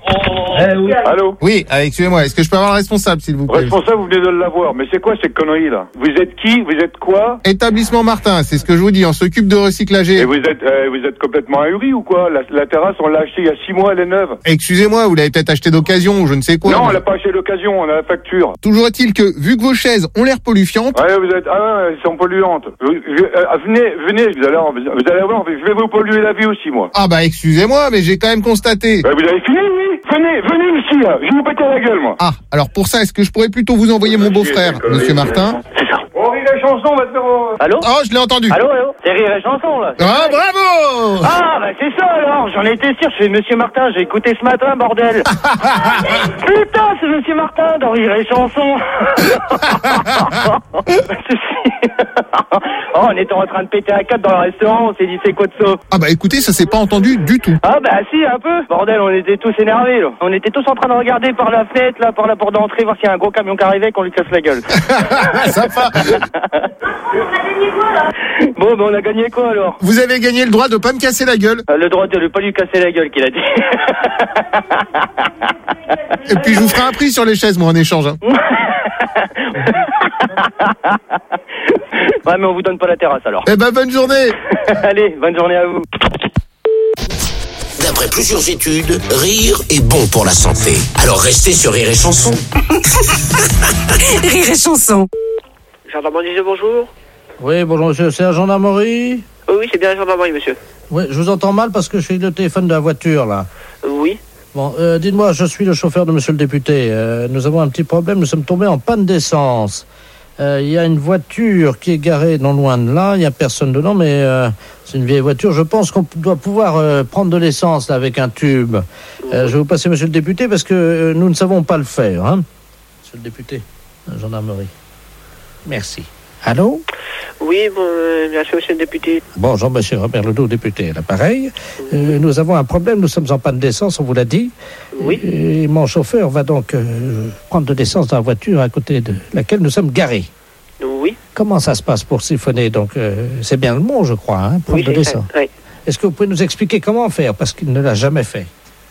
Oui. Allô? Oui, excusez-moi, est-ce que je peux avoir un responsable, s'il vous plaît? Responsable, vous venez de l'avoir. Mais c'est quoi ces conneries, là? Vous êtes qui? Vous êtes quoi? Établissement Martin, c'est ce que je vous dis, on s'occupe de recyclager. Et vous êtes complètement ahuri ou quoi? La terrasse, on l'a achetée il y a 6 mois, elle est neuve. Excusez-moi, vous l'avez peut-être achetée d'occasion ou je ne sais quoi. Non, on l'a pas acheté d'occasion, on a la facture. Toujours est-il que, vu que vos chaises ont l'air polluantes... Ouais, elles sont polluantes. Venez, vous allez voir, je vais vous polluer la vie aussi, moi. Ah bah, excusez-moi, mais j'ai quand même constaté... Bah, vous avez fini, oui? Venez ici, là. Je vais vous péter la gueule, moi. Ah, alors pour ça, est-ce que je pourrais plutôt vous envoyer mon beau-frère, monsieur Martin? C'est ça. On rit la chanson, va te faire... Allô? Oh, je l'ai entendu. Allô? C'est Rire et Chanson, là. Ah, bravo! Ah, bah c'est ça, alors. J'en étais sûr. Je fais Monsieur Martin, j'ai écouté ce matin, bordel. Putain, c'est Monsieur Martin dans Rire et Chanson. Oh, on était en train de péter un câble dans le restaurant, on s'est dit c'est quoi de ça? Ah bah écoutez, ça s'est pas entendu du tout. Ah bah si, un peu. Bordel, on était tous énervés, là. On était tous en train de regarder par la fenêtre, là, par la porte d'entrée, voir s'il y a un gros camion qui arrivait, qu'on lui casse la gueule. Sympa. Bon, ben on a gagné quoi alors? Vous avez gagné le droit de pas me casser la gueule. Le droit de ne pas lui casser la gueule, qu'il a dit. Et puis je vous ferai un prix sur les chaises, moi, en échange. Hein. Ouais, mais on vous donne pas la terrasse alors. Eh ben, bonne journée. Allez, bonne journée à vous. D'après plusieurs études, rire est bon pour la santé. Alors restez sur Rire et Chanson. Rire et Chanson. Gendarmerie, bonjour. Oui, bonjour monsieur, c'est la gendarmerie? Oui, c'est bien la gendarmerie, monsieur. Oui, je vous entends mal parce que je suis le téléphone de la voiture, là. Oui. Bon, dites-moi, je suis le chauffeur de monsieur le député. Nous avons un petit problème, nous sommes tombés en panne d'essence. Il y a une voiture qui est garée non loin de là, il n'y a personne dedans, mais c'est une vieille voiture. Je pense qu'on doit pouvoir prendre de l'essence là, avec un tube. Je vais vous passer monsieur le député parce que nous ne savons pas le faire. Hein. Monsieur le député, la gendarmerie. Merci. Allô? Oui, bon, merci monsieur le député. Bonjour monsieur Robert Ledoux, député à l'appareil. Nous avons un problème, nous sommes en panne d'essence, on vous l'a dit. Oui. Et mon chauffeur va donc prendre de l'essence dans la voiture à côté de laquelle nous sommes garés. Oui. Comment ça se passe pour siphonner? Donc c'est bien le mot, je crois, hein, prendre de l'essence. Oui. Est-ce que vous pouvez nous expliquer comment faire? Parce qu'il ne l'a jamais fait.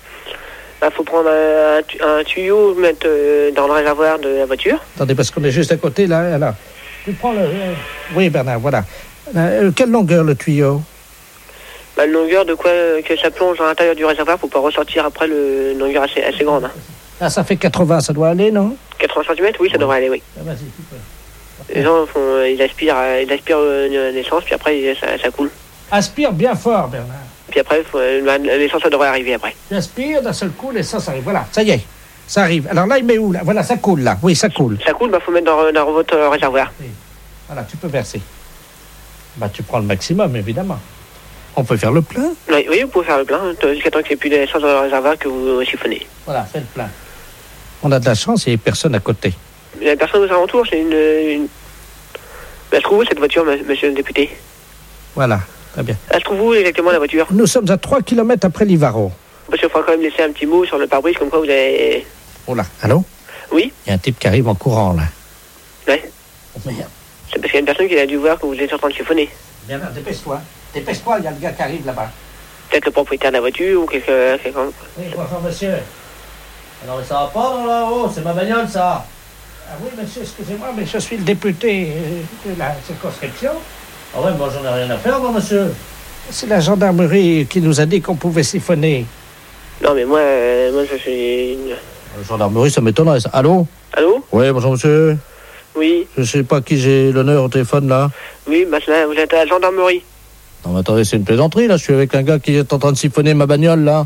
Bah, faut prendre un tuyau, mettre dans le réservoir de la voiture. Attendez, parce qu'on est juste à côté, là. Tu prends le... Oui, Bernard, voilà. Quelle longueur, le tuyau? Bah, une longueur de quoi que ça plonge à l'intérieur du réservoir pour pas ressortir après une longueur assez grande. Hein. Ah, ça fait 80, ça doit aller, non? 80 cm, oui, ça devrait aller, oui. Ah, vas-y, tu peux. Les gens ils aspirent l'essence, puis après, ça coule. Aspire bien fort, Bernard. Puis après, l'essence, ça devrait arriver après. Aspire, d'un seul coup, l'essence arrive. Voilà, ça y est. Ça arrive. Alors là, il met où, là? Voilà, ça coule, là. Oui, ça coule. Ça coule, bah, faut mettre dans votre réservoir. Oui. Voilà, tu peux verser. Bah, tu prends le maximum, évidemment. On peut faire le plein? Oui, vous pouvez faire le plein, jusqu'à temps qu'il n'y ait plus d'essence dans le réservoir que vous siphonnez. Voilà, fais le plein. On a de la chance, il n'y a personne à côté. Il n'y a personne aux alentours, c'est une... Elle se trouve où, cette voiture, monsieur le député? Voilà, très bien. Elle se trouve où, exactement, la voiture? Nous sommes à 3 km après Livaro. Parce qu'il faudra quand même laisser un petit mot sur le pare-brise, comme quoi vous avez... Oh là, allô? Oui? Il y a un type qui arrive en courant, là. Ouais. Oh, merde. C'est parce qu'il y a une personne qui a dû voir que vous êtes en train de chiffonner. Bien, dépêche-toi. Dépêche-toi, il y a le gars qui arrive là-bas. Peut-être le propriétaire de la voiture ou quelqu'un. Oui, bonjour monsieur. Alors ça va pas dans là-haut, c'est ma bagnole ça. Ah oui, monsieur, excusez-moi, mais je suis le député de la circonscription. Ah ouais, moi j'en ai rien à faire, moi, monsieur. C'est la gendarmerie qui nous a dit qu'on pouvait siphonner. Non, mais moi je suis... La gendarmerie, ça m'étonnerait, ça. Allô? Allô? Oui, bonjour, monsieur. Oui. Je sais pas qui j'ai l'honneur au téléphone, là. Oui, maintenant, vous êtes à la gendarmerie. Non, mais attendez, c'est une plaisanterie, là. Je suis avec un gars qui est en train de siphonner ma bagnole, là.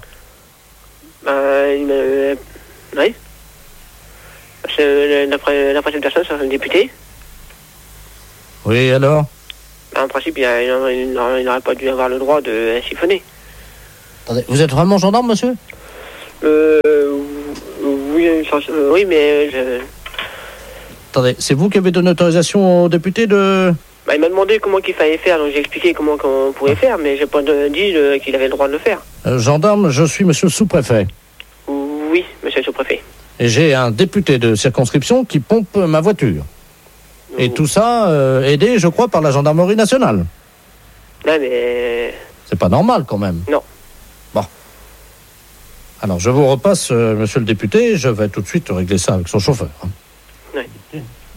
Oui. D'après cette personne, c'est un député. Oui, alors? En principe, il n'aurait pas dû avoir le droit de siphonner. Attendez, vous êtes vraiment gendarme, monsieur? Oui, mais... Attendez, c'est vous qui avez donné autorisation au député de... il m'a demandé comment qu'il fallait faire, donc j'ai expliqué comment on pouvait faire, mais j'ai pas dit qu'il avait le droit de le faire. Gendarme, je suis monsieur le sous-préfet. Oui, monsieur le sous-préfet. Et j'ai un député de circonscription qui pompe ma voiture. Et tout ça, aidé, je crois, par la gendarmerie nationale. Non, mais... C'est pas normal, quand même. Non. Bon. Alors, je vous repasse, monsieur le député, je vais tout de suite régler ça avec son chauffeur. Oui.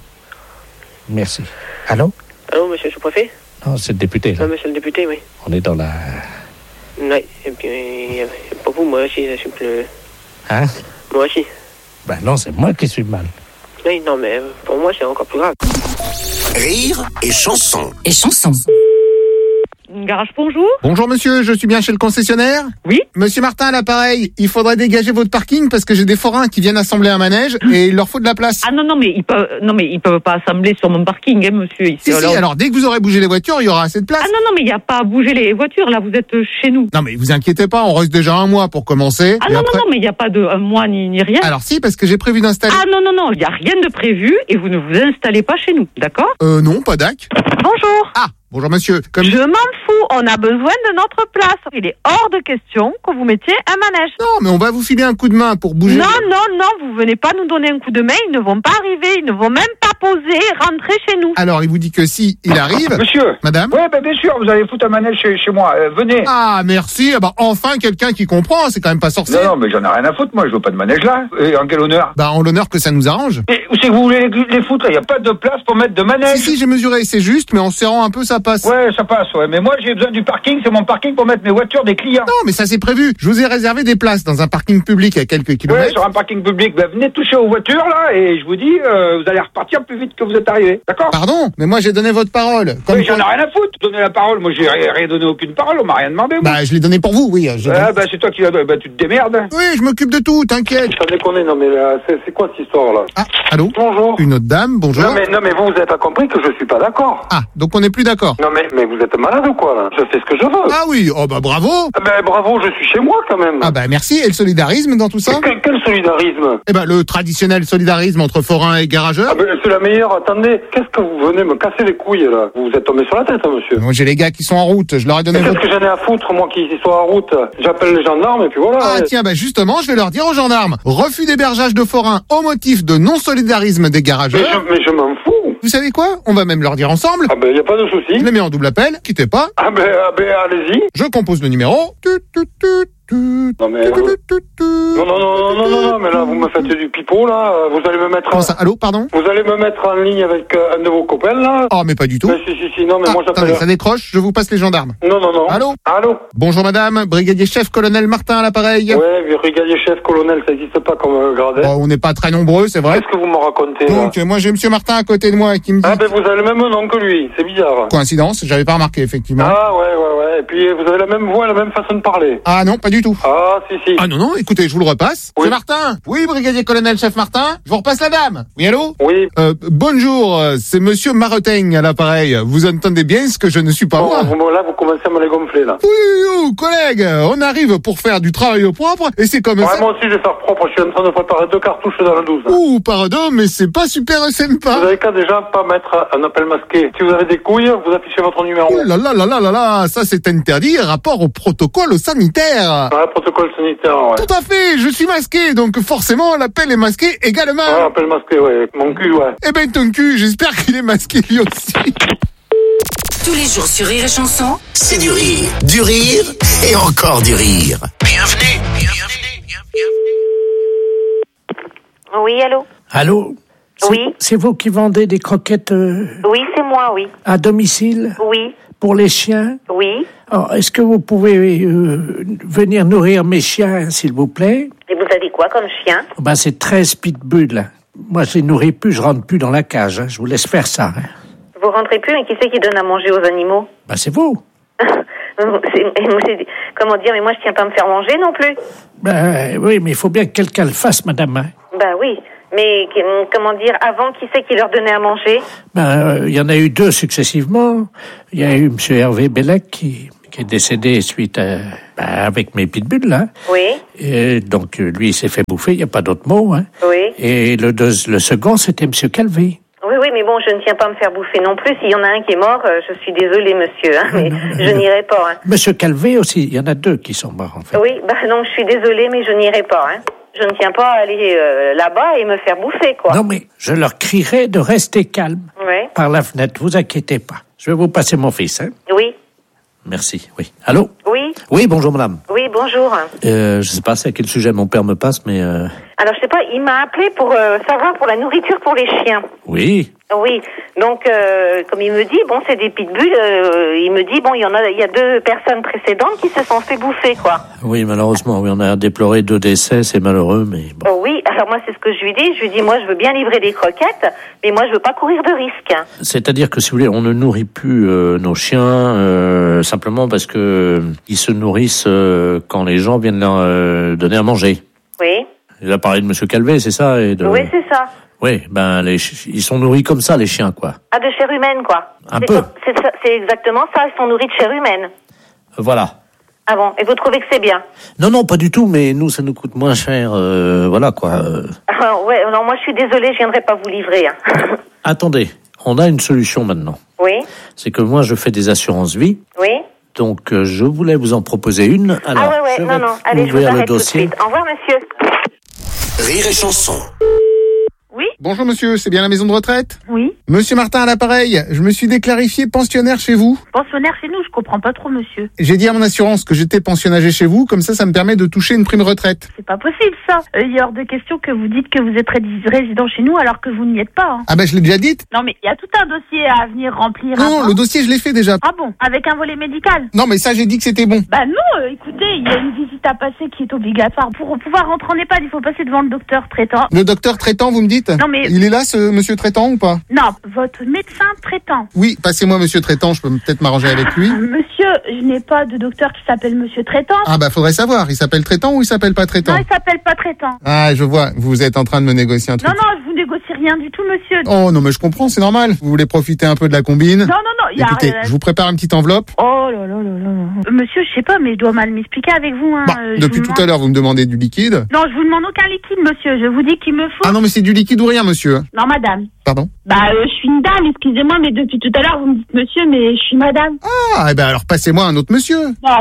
Merci. Allô? Allô, monsieur le sous-préfet? Non, c'est le député, là. Non, monsieur le député, oui. On est dans la... Oui, et puis, pour vous, moi aussi, je suis plus... Hein? Moi aussi. Ben non, c'est moi qui suis mal. Oui, non, mais pour moi, c'est encore plus grave. Rire et chanson. Et chanson. Garage, bonjour. Bonjour monsieur, je suis bien chez le concessionnaire? Oui. Monsieur Martin à l'appareil, il faudrait dégager votre parking parce que j'ai des forains qui viennent assembler un manège et il leur faut de la place. Ah non, mais ils peuvent pas assembler sur mon parking, hein, monsieur. Ici, Si, alors dès que vous aurez bougé les voitures, il y aura assez de place. Ah non, mais il n'y a pas à bouger les voitures, là, vous êtes chez nous. Non mais vous inquiétez pas, on reste déjà un mois pour commencer. Ah non, mais il n'y a pas de un mois ni rien. Alors si, parce que j'ai prévu d'installer... Ah non, il n'y a rien de prévu et vous ne vous installez pas chez nous, d'accord? Non, pas d'ac. Bonjour. Ah, bonjour monsieur. Je m'en fous, on a besoin de notre place. Il est hors de question que vous mettiez un manège. Non, mais on va vous filer un coup de main pour bouger. Non, vous venez pas nous donner un coup de main, ils ne vont pas arriver, ils ne vont même pas poser, rentrer chez nous. Alors, il vous dit que si, il arrive. Monsieur. Madame? Oui, bien sûr, vous allez foutre un manège chez moi, venez. Ah, merci, enfin quelqu'un qui comprend, c'est quand même pas sorcier. Non, mais j'en ai rien à foutre, moi, je veux pas de manège là. Et en quel honneur? En l'honneur que ça nous arrange. Mais où c'est que vous voulez les foutre? Il n'y a pas de place pour mettre de manège. Si, j'ai mesuré, c'est juste, mais en serrant un peu, ça passe. Ouais, ça passe, ouais. Mais moi, j'ai besoin du parking, c'est mon parking pour mettre mes voitures des clients. Non, mais ça c'est prévu. Je vous ai réservé des places dans un parking public à quelques kilomètres. Ouais, sur un parking public. Venez toucher aux voitures, là, et je vous dis, vous allez repartir plus vite que vous êtes arrivés. D'accord? Pardon? Mais moi, j'ai donné votre parole. Oui, j'en ai rien à foutre. Donner la parole. Moi, j'ai rien donné aucune parole. On m'a rien demandé, moi. Je l'ai donné pour vous, oui. C'est toi qui l'as donné. Tu te démerdes. Oui, je m'occupe de tout, t'inquiète. Ça déconne, non, mais là, c'est quoi cette histoire-là? Ah, allô? Bonjour. Une autre dame, bonjour. Non, mais vous avez compris que je suis pas d'accord. Ah, donc on n'est plus d'accord. Non, mais vous êtes malade ou quoi, là? Je fais ce que je veux. Ah oui, bravo. Bravo, je suis chez moi, quand même. Ah merci. Et le solidarisme dans tout ça? Quel solidarisme? Le traditionnel solidarisme entre forains et garageurs. C'est la meilleure. Attendez, qu'est-ce que vous venez me casser les couilles, là? Vous êtes tombé sur la tête, monsieur. Moi, j'ai les gars qui sont en route. Je leur ai donné Qu'est-ce que j'en ai à foutre, moi, qui soient en route? J'appelle les gendarmes, et puis voilà. Ah, tiens, justement, je vais leur dire aux gendarmes. Refus d'hébergeage de forains au motif de non-solidarisme des garageurs. Mais je m'en fous. Vous savez quoi? On va même leur dire ensemble. Y a pas de souci. Je les mets en double appel. Quittez pas. Allez-y. Je compose le numéro. Non, mais... Non, mais là, vous me faites du pipeau, là. Vous allez me mettre... Comment ça? Allô, pardon? Vous allez me mettre en ligne avec un de vos copains, là? Oh, mais pas du tout. Mais si, non, mais moi, j'appelle... Attendez, ça décroche, je vous passe les gendarmes. Non. Allô? Bonjour, madame. Brigadier chef, colonel Martin à l'appareil. Ouais, brigadier chef, colonel, ça n'existe pas comme grade. On n'est pas très nombreux, c'est vrai. Qu'est-ce que vous me racontez, Donc, moi, j'ai monsieur Martin à côté de moi qui me dit... vous avez le même nom que lui, c'est bizarre. Coïncidence, j'avais pas remarqué, effectivement. Ah, ouais. Et puis, vous avez la même voix, la même façon de parler. Ah, non, pas du tout. Ah, si. Ah, non, écoutez, je vous le repasse. Oui. C'est Martin. Oui, brigadier colonel chef Martin. Je vous repasse la dame. Oui, allô? Oui. Bonjour, c'est monsieur Maretaigne à l'appareil. Vous entendez bien ce que je ne suis pas moi? Là, vous commencez à me les gonfler, là. Oui, collègue, on arrive pour faire du travail propre et c'est comme ça. Moi aussi, je vais faire propre. Je suis en train de préparer 2 cartouches dans la 12. Ouh, pardon, mais c'est pas super sympa. Vous avez qu'à déjà pas mettre un appel masqué. Si vous avez des couilles, vous affichez votre numéro. Oh là, ça c'est interdit, rapport au protocole sanitaire. ça. Ouais, protocole sanitaire, ouais. Tout à fait, je suis masqué, donc forcément l'appel est masqué également. Ouais, l'appel masqué, ouais. Mon cul, ouais. Eh ben ton cul, j'espère qu'il est masqué lui aussi. Tous les jours sur Rire et Chanson, C'est du rire et encore du rire. Bienvenue. Oui, allô? Allô? Oui. C'est vous qui vendez des croquettes Oui, c'est moi, oui. à domicile Oui. pour les chiens? Oui. Alors, est-ce que vous pouvez venir nourrir mes chiens, s'il vous plaît? Et vous avez quoi comme chien? Ben, c'est 13 pitbulls. Moi, je les nourris plus, je rentre plus dans la cage. Hein. Je vous laisse faire ça. Hein. Vous rentrez plus, mais qui c'est qui donne à manger aux animaux? Ben, c'est vous. Comment dire, mais moi je tiens pas à me faire manger non plus. Ben, oui, mais il faut bien que quelqu'un le fasse, madame. Hein. Ben oui, mais comment dire, avant, qui c'est qui leur donnait à manger? Ben, il y en a eu 2 successivement. Il y a eu M. Hervé Bellec qui est décédé suite à, avec mes pitbulls, là. Oui. Et donc, lui, il s'est fait bouffer, il n'y a pas d'autre mot. Hein. Oui. Et le second, c'était M. Calvé. Oui, mais bon, je ne tiens pas à me faire bouffer non plus. S'il y en a un qui est mort, je suis désolée, monsieur, hein, mais je n'irai pas. Hein. Monsieur Calvé aussi, il y en a 2 qui sont morts, en fait. Oui, non, je suis désolée, mais je n'irai pas. Hein. Je ne tiens pas à aller là-bas et me faire bouffer, quoi. Non, mais je leur crierai de rester calme par la fenêtre, vous inquiétez pas. Je vais vous passer mon fils, hein. Oui. Merci, oui. Allô? Oui. Oui, bonjour, madame. Oui, bonjour. Je sais pas c'est à quel sujet mon père me passe, mais... Alors, je sais pas, il m'a appelé pour savoir pour la nourriture pour les chiens. Oui. Oui, donc comme il me dit, bon, c'est des pitbulls, il me dit, bon, il y a 2 personnes précédentes qui se sont fait bouffer, quoi. Oui, malheureusement, oui, on a déploré 2 décès, c'est malheureux, mais bon. Oh, oui, alors moi, c'est ce que je lui dis. Je lui dis, moi, je veux bien livrer des croquettes, mais moi, je veux pas courir de risque. C'est-à-dire que, si vous voulez, on ne nourrit plus nos chiens simplement parce que ils se nourrissent quand les gens viennent leur donner à manger. Oui. Il a parlé de Monsieur Calvé, c'est ça et de... Oui, c'est ça. Oui, ben ils sont nourris comme ça, les chiens, quoi. Ah, de chair humaine, quoi. Un peu. C'est exactement ça, ils sont nourris de chair humaine. Voilà. Ah bon, et vous trouvez que c'est bien? Non, pas du tout, mais nous, ça nous coûte moins cher, voilà, quoi. Ouais, non, moi, je suis désolée, je viendrai pas vous livrer. Hein. Attendez, on a une solution maintenant. Oui. C'est que moi, je fais des assurances vie. Oui. Donc, je voulais vous en proposer une. Alors, ouais, non, allez, je vous arrête tout de suite. Au revoir, monsieur. Rire et Chanson. Oui. Bonjour monsieur, c'est bien la maison de retraite? Oui. Monsieur Martin à l'appareil, je me suis déclarifié pensionnaire chez vous. Pensionnaire chez nous, je comprends pas trop, monsieur. J'ai dit à mon assurance que j'étais pensionnagé chez vous, comme ça me permet de toucher une prime retraite. C'est pas possible, ça. Il est hors de question que vous dites que vous êtes résident chez nous alors que vous n'y êtes pas. Hein. Ah ben je l'ai déjà dit. Non mais il y a tout un dossier à venir remplir. Non, le dossier je l'ai fait déjà. Ah bon? Avec un volet médical? Non mais ça j'ai dit que c'était bon. Bah non, écoutez, il y a une visite à passer qui est obligatoire. Pour pouvoir rentrer en EHPAD, il faut passer devant le docteur traitant. Le docteur traitant, vous me dites? Non mais... Il est là ce monsieur traitant ou pas? Non, votre médecin traitant. Oui, passez-moi monsieur traitant, je peux peut-être m'arranger avec lui. Monsieur, je n'ai pas de docteur qui s'appelle monsieur traitant. Ah bah faudrait savoir, il s'appelle traitant ou il s'appelle pas traitant? Non, il s'appelle pas traitant. Ah, je vois, vous êtes en train de me négocier un truc. Non, je vous négocie rien du tout, monsieur. Oh non mais je comprends, c'est normal. Vous voulez profiter un peu de la combine? Non, il y a... Écoutez, je vous prépare une petite enveloppe. Oh là. Monsieur, je sais pas, mais je dois mal m'expliquer avec vous. Hein. Depuis tout à l'heure, vous me demandez du liquide. Non, je vous demande aucun liquide, monsieur. Je vous dis qu'il me faut... Ah non, mais c'est du liquide ou rien, monsieur. Non, madame. Pardon? Je suis une dame, excusez-moi, mais depuis tout à l'heure, vous me dites monsieur, mais je suis madame. Ah, eh ben alors passez-moi un autre monsieur.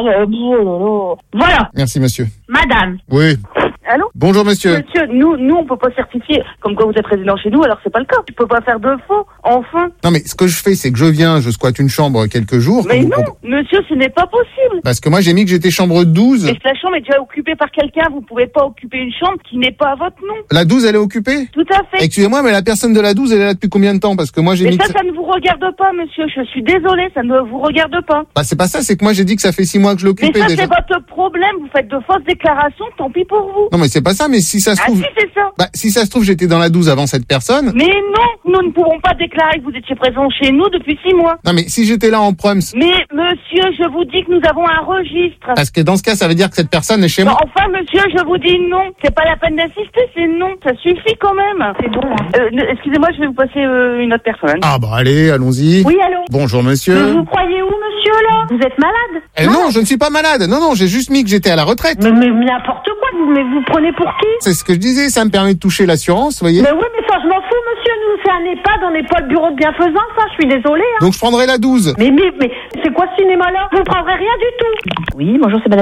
Voilà. Merci, monsieur. Madame. Oui. Allô? Bonjour, monsieur. Monsieur, nous, on peut pas certifier comme quoi vous êtes résident chez nous, alors c'est pas le cas. Tu peux pas faire de faux, enfin. Non, mais ce que je fais, c'est que je squatte une chambre quelques jours. Mais non, monsieur, ce n'est pas possible. Parce que moi, j'ai mis que j'étais chambre 12. Mais la chambre est déjà occupée par quelqu'un, vous pouvez pas occuper une chambre qui n'est pas à votre nom. La 12, elle est occupée? Tout à fait. Excusez-moi, mais la personne de la 12, elle est là depuis combien de temps? Parce que moi, j'ai mis... Mais ça ne vous regarde pas, monsieur, je suis désolée, ça ne vous regarde pas. Bah, c'est pas ça, c'est que moi, j'ai dit que ça fait 6 mois que je l'occupais déjà. Mais ça, c'est votre problème, vous faites de fausses déclarations, tant pis pour vous. Non, mais c'est pas ça, mais si ça se trouve... Ah si, c'est ça. Bah, si ça se trouve, j'étais dans la 12 avant cette personne. Mais non, nous ne pouvons pas déclarer que vous étiez présent chez nous depuis 6 mois. Non, mais si j'étais là en prums... Mais, monsieur, je vous dis que nous avons un registre. Parce que dans ce cas, ça veut dire que cette personne est chez moi. Enfin, monsieur, je vous dis non. C'est pas la peine d'insister, c'est non. Ça suffit quand même. C'est bon. Excusez-moi, je vais vous passer une autre personne. Ah bah allez, allons-y. Oui, allô? Bonjour, monsieur. Mais vous croyez où, monsieur, là? Vous êtes malade? Non, je ne suis pas malade. Non, j'ai juste mis que j'étais à la retraite. Mais n'importe quoi, mais vous prenez pour qui? C'est ce que je disais, ça me permet de toucher l'assurance, vous voyez. Mais oui, mais ça, je m'en fous, monsieur. Nous, c'est un EHPAD, on n'est pas le bureau de bienfaisance, ça, je suis désolée. Hein. Donc je prendrai la 12. Mais c'est quoi ce cinéma-là? Vous ne prendrez rien du tout. Oui, bonjour, c'est madame...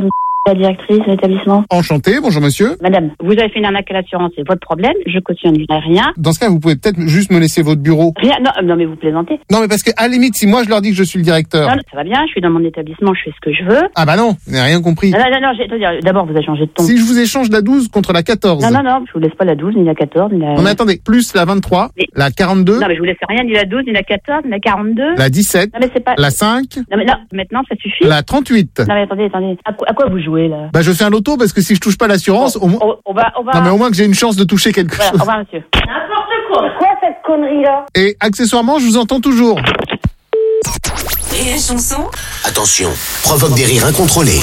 La directrice de l'établissement. Enchanté, bonjour monsieur. Madame, vous avez fait une arnaque à l'assurance, c'est votre problème, je cautionnerai rien. Dans ce cas, vous pouvez peut-être juste me laisser votre bureau. Rien, non mais vous plaisantez. Non mais parce que à la limite, si moi je leur dis que je suis le directeur. Non, ça va bien, je suis dans mon établissement, je fais ce que je veux. Ah bah non, vous n'avez rien compris. Non, d'abord vous avez changé de ton. Si je vous échange la 12 contre la 14. Non, je vous laisse pas la 12, ni la 14, ni la... Non mais attendez, plus la 23, la 42. Non mais je vous laisse rien, ni la 12, ni la 14, ni la 42. La 17. Non mais c'est pas... La 5. Non mais non, maintenant ça suffit. La 38. Non mais attendez. À quoi vous jouez là? Bah je fais un loto parce que si je touche pas l'assurance, on va... Non mais au moins que j'ai une chance de toucher quelque chose. Au revoir monsieur. N'importe quoi. C'est quoi cette connerie là? Et accessoirement, je vous entends toujours. Rire et chanson. Attention, provoque des rires incontrôlés.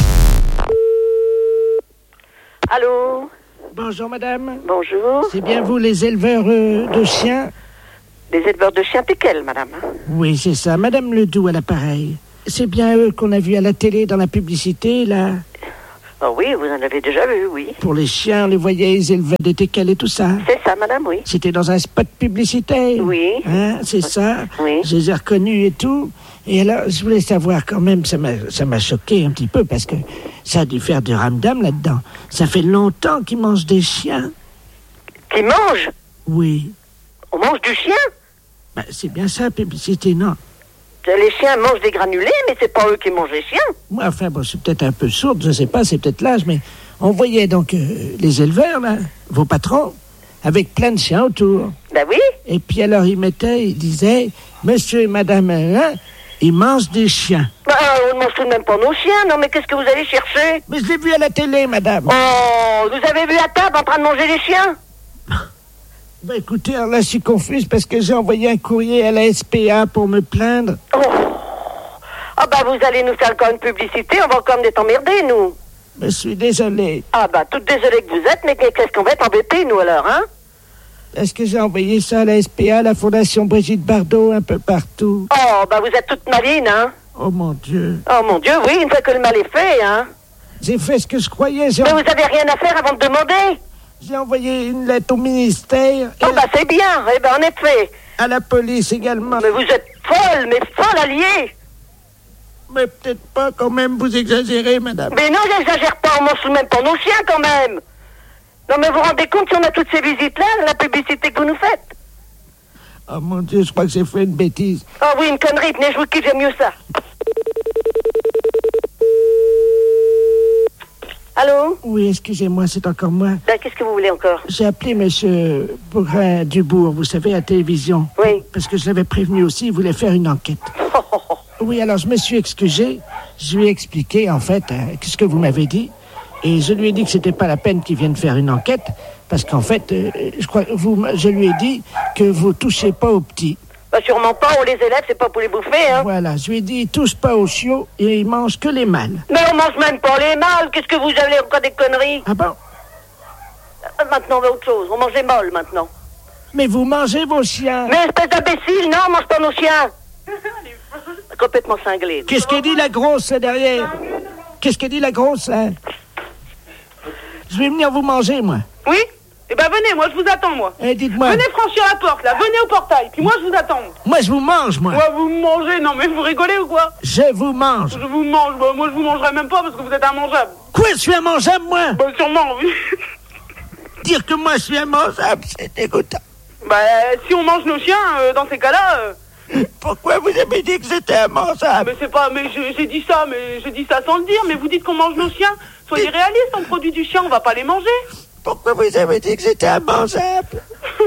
Allô? Bonjour madame. Bonjour. C'est bien vous les éleveurs de chiens? Les éleveurs de chiens Péquel, madame. Oui, c'est ça. Madame Ledoux à l'appareil. C'est bien eux qu'on a vu à la télé dans la publicité, là? Oh oui, vous en avez déjà vu, oui. Pour les chiens, on les voyait, ils élevaient des teckels et tout ça. C'est ça, madame, oui. C'était dans un spot publicitaire. Oui. Hein, c'est ça. Oui. Je les ai reconnus et tout. Et alors, je voulais savoir quand même, ça m'a choqué un petit peu parce que ça a dû faire du ramdam là-dedans. Ça fait longtemps qu'ils mangent des chiens. Qu'ils mangent? Oui. On mange du chien? Bah, c'est bien ça, publicité, non? Les chiens mangent des granulés, mais c'est pas eux qui mangent les chiens. Moi, enfin, bon, c'est peut-être un peu sourde, je sais pas, c'est peut-être l'âge, mais on voyait donc les éleveurs, là, vos patrons, avec plein de chiens autour. Ben oui. Et puis alors, ils disaient, monsieur et madame, ils mangent des chiens. Bah, on ne mange tout de même pas nos chiens, non, mais qu'est-ce que vous allez chercher? Mais je l'ai vu à la télé, madame. Oh, vous avez vu à table en train de manger les chiens? Ben écoutez, alors là, je suis confuse parce que j'ai envoyé un courrier à la SPA pour me plaindre. Oh. Ah bah vous allez nous faire encore une publicité, on va encore être emmerdés, nous. Je suis désolé. Ah bah toute désolée que vous êtes, mais qu'est-ce qu'on va être embêtés, nous, alors, hein? Est-ce que j'ai envoyé ça à la SPA, la Fondation Brigitte Bardot, un peu partout? Oh, bah vous êtes toute maline, hein? Oh mon Dieu. Oh mon Dieu, oui, une fois que le mal est fait, hein? J'ai fait ce que je croyais. Mais vous avez rien à faire avant de demander? J'ai envoyé une lettre au ministère. Oh bah c'est bien, eh ben en effet. À la police également. Mais vous êtes folle, mais folle alliée. Mais peut-être pas quand même, vous exagérez, madame. Mais non, j'exagère pas, on mange même pas nos chiens quand même. Non mais vous vous rendez compte si on a toutes ces visites-là, la publicité que vous nous faites? Oh mon Dieu, je crois que j'ai fait une bêtise. Oh oui, une connerie, tenez, je vous quitte, j'aime mieux ça. Allô? Oui, excusez-moi, c'est encore moi. Ben, qu'est-ce que vous voulez encore? J'ai appelé monsieur Bourrin-Dubourg, vous savez, à la télévision. Oui. Parce que je l'avais prévenu aussi, il voulait faire une enquête. Oui, alors je me suis excusé. Je lui ai expliqué, en fait, ce que vous m'avez dit. Et je lui ai dit que c'était pas la peine qu'il vienne faire une enquête. Parce qu'en fait, je lui ai dit que vous touchez pas aux petits. Bah sûrement pas, on les élève, c'est pas pour les bouffer, hein. Voilà, je lui ai dit, ils touchent pas aux chiots et ils mangent que les mâles. Mais on mange même pas les mâles, qu'est-ce que vous avez encore des conneries? Ah bon? Maintenant, on va autre chose, on mange les mâles maintenant. Mais vous mangez vos chiens. Mais espèce d'imbécile, non, on mange pas nos chiens. Complètement cinglé. Qu'est-ce qu'elle dit la grosse là, derrière? Qu'est-ce qu'elle dit la grosse là? Je vais venir vous manger, moi. Oui? Eh ben venez, moi je vous attends, moi. Eh, dites-moi. Venez franchir la porte, là, venez au portail, puis moi je vous attends. Moi je vous mange, moi. Ouais, vous me mangez, non mais vous rigolez ou quoi? Je vous mange. Je vous mange, bah, moi je vous mangerai même pas parce que vous êtes immangeable. Quoi, je suis immangeable, moi? Bah sûrement, oui. Dire que moi je suis immangeable, c'est dégoûtant. Bah si on mange nos chiens, dans ces cas-là... Pourquoi vous avez dit que j'étais immangeable? Mais c'est pas... Mais j'ai dit ça, sans le dire, mais vous dites qu'on mange nos chiens. Soyez réalistes, on produit du chien, on va pas les manger. Pourquoi vous avez dit que j'étais immangeable?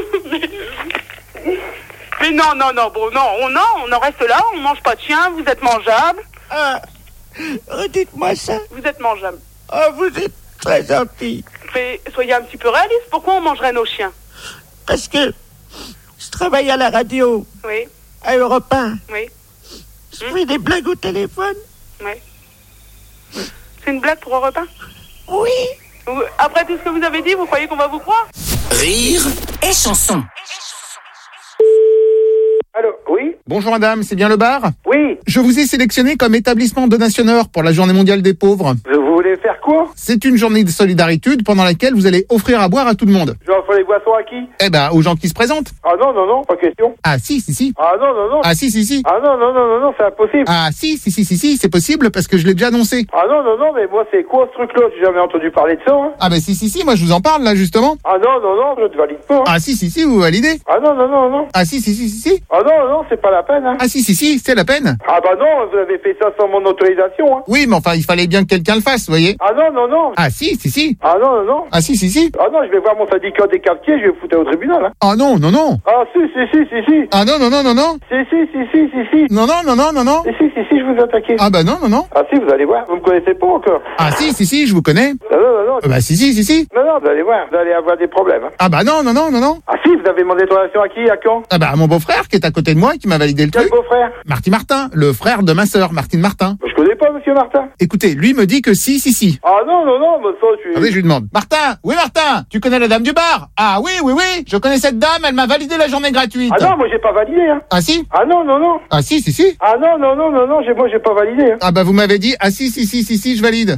Mais non, bon, on en reste là, on mange pas de chien, vous êtes mangeable. Redites-moi ça. Vous êtes mangeable. Oh, vous êtes très gentil. Mais soyez un petit peu réaliste, pourquoi on mangerait nos chiens? Parce que je travaille à la radio. Oui. À Europe 1. Oui. Je fais des blagues au téléphone. Oui. C'est une blague pour Europe 1? Oui. Après tout ce que vous avez dit, vous croyez qu'on va vous croire? Rire et chanson. Allô, oui? Bonjour madame, c'est bien le bar? Oui. Je vous ai sélectionné comme établissement donationneur pour la Journée mondiale des pauvres. Vous voulez voulez faire quoi? C'est une journée de solidarité pendant laquelle vous allez offrir à boire à tout le monde. J'offre les boissons à qui? Eh ben, aux gens qui se présentent. Ah non, pas question. Ah si. Ah non. Ah si. Ah non, c'est impossible. Ah si, c'est possible parce que je l'ai déjà annoncé. Ah non, mais moi c'est quoi ce truc-là? J'ai jamais entendu parler de ça. Hein. Ah ben si, moi je vous en parle là justement. Ah non, je ne valide pas. Hein. Ah si, vous validez. Ah non. Ah si. Ah non, c'est pas la peine. Hein. Ah si, c'est la peine. Ah bah non, vous avez fait ça sans mon autorisation. Hein. Oui, mais enfin il fallait bien que quelqu'un le fasse, vous voyez. Ah non. Ah si. Ah non. Ah si. Ah non, je vais voir mon syndicat des quartiers, je vais vous foutre au tribunal. Hein. Ah non. Ah si. Ah non. Si. Non. Si, je vous attaquais. Ah bah non. Ah si, vous allez voir, vous me connaissez pas encore. Ah si, je vous connais. Non. Bah si. Non, vous allez voir, vous allez avoir des problèmes. Hein. Ah bah non. Ah si, vous avez demandé autorisation à qui, à quand? Ah bah à mon beau-frère qui est à côté de moi qui m'a validé le Quel truc. beau-frère? Martin, le frère de ma sœur, Martine Martin. Je connais pas monsieur Martin. Écoutez, lui me dit que si. Ah non, mais ça je suis... Attendez, je lui demande. Martin, tu connais la dame du bar? Ah oui, je connais cette dame, elle m'a validé la journée gratuite. Ah non, moi j'ai pas validé. Hein. Ah si? Ah non. Ah si. Ah non, moi j'ai pas validé. Hein. Ah bah vous m'avez dit, ah si, je valide.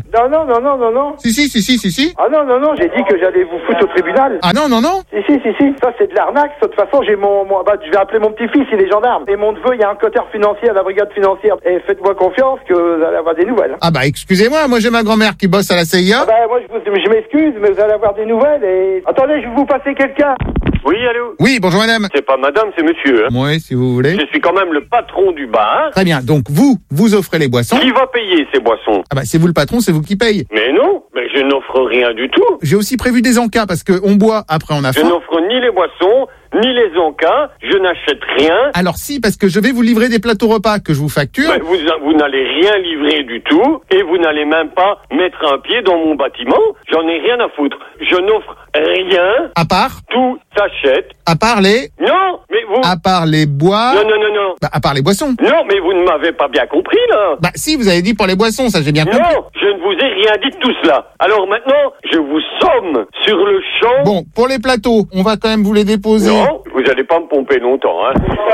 Non. Si. Ah non, j'ai dit que j'allais vous foutre au tribunal. Ah non. Si. Ça c'est de l'arnaque. De toute façon, j'ai je vais appeler mon petit-fils, il est gendarme. Et mon neveu, il y a un cotard financier à la brigade financière. Et faites-moi confiance que vous allez avoir des nouvelles. Ah bah excusez-moi, moi j'ai ma grand-mère qui bosse à la CIA. Ah bah moi je m'excuse, mais vous allez avoir des nouvelles et... Attendez, je vais vous passer quelqu'un. Oui, allô? Oui, bonjour madame. C'est pas madame, c'est monsieur. Hein. Oui, si vous voulez. Je suis quand même le patron du bar. Très bien, donc vous offrez les boissons. Qui va payer ces boissons? Ah bah c'est vous le patron, c'est vous qui paye. Mais non, mais je n'offre rien du tout. J'ai aussi prévu des encas parce que on boit, après on a faim. Je n'offre ni les boissons, ni les encas, je n'achète rien. Alors si, parce que je vais vous livrer des plateaux repas que je vous facture. Mais vous n'allez rien livrer du tout, et vous n'allez même pas mettre un pied dans mon bâtiment. J'en ai rien à foutre. Je n'offre rien. À part? Tout s'achète. À part les? Non, mais vous... À part les bois? Non. Bah, à part les boissons. Non, mais vous ne m'avez pas bien compris, là. Bah si, vous avez dit pour les boissons, ça j'ai bien compris. Non, je ne vous ai rien dit de tout cela. Alors maintenant, je vous somme sur le champ. Bon, pour les plateaux, on va quand même vous les déposer. Non, vous n'allez pas me pomper longtemps, hein.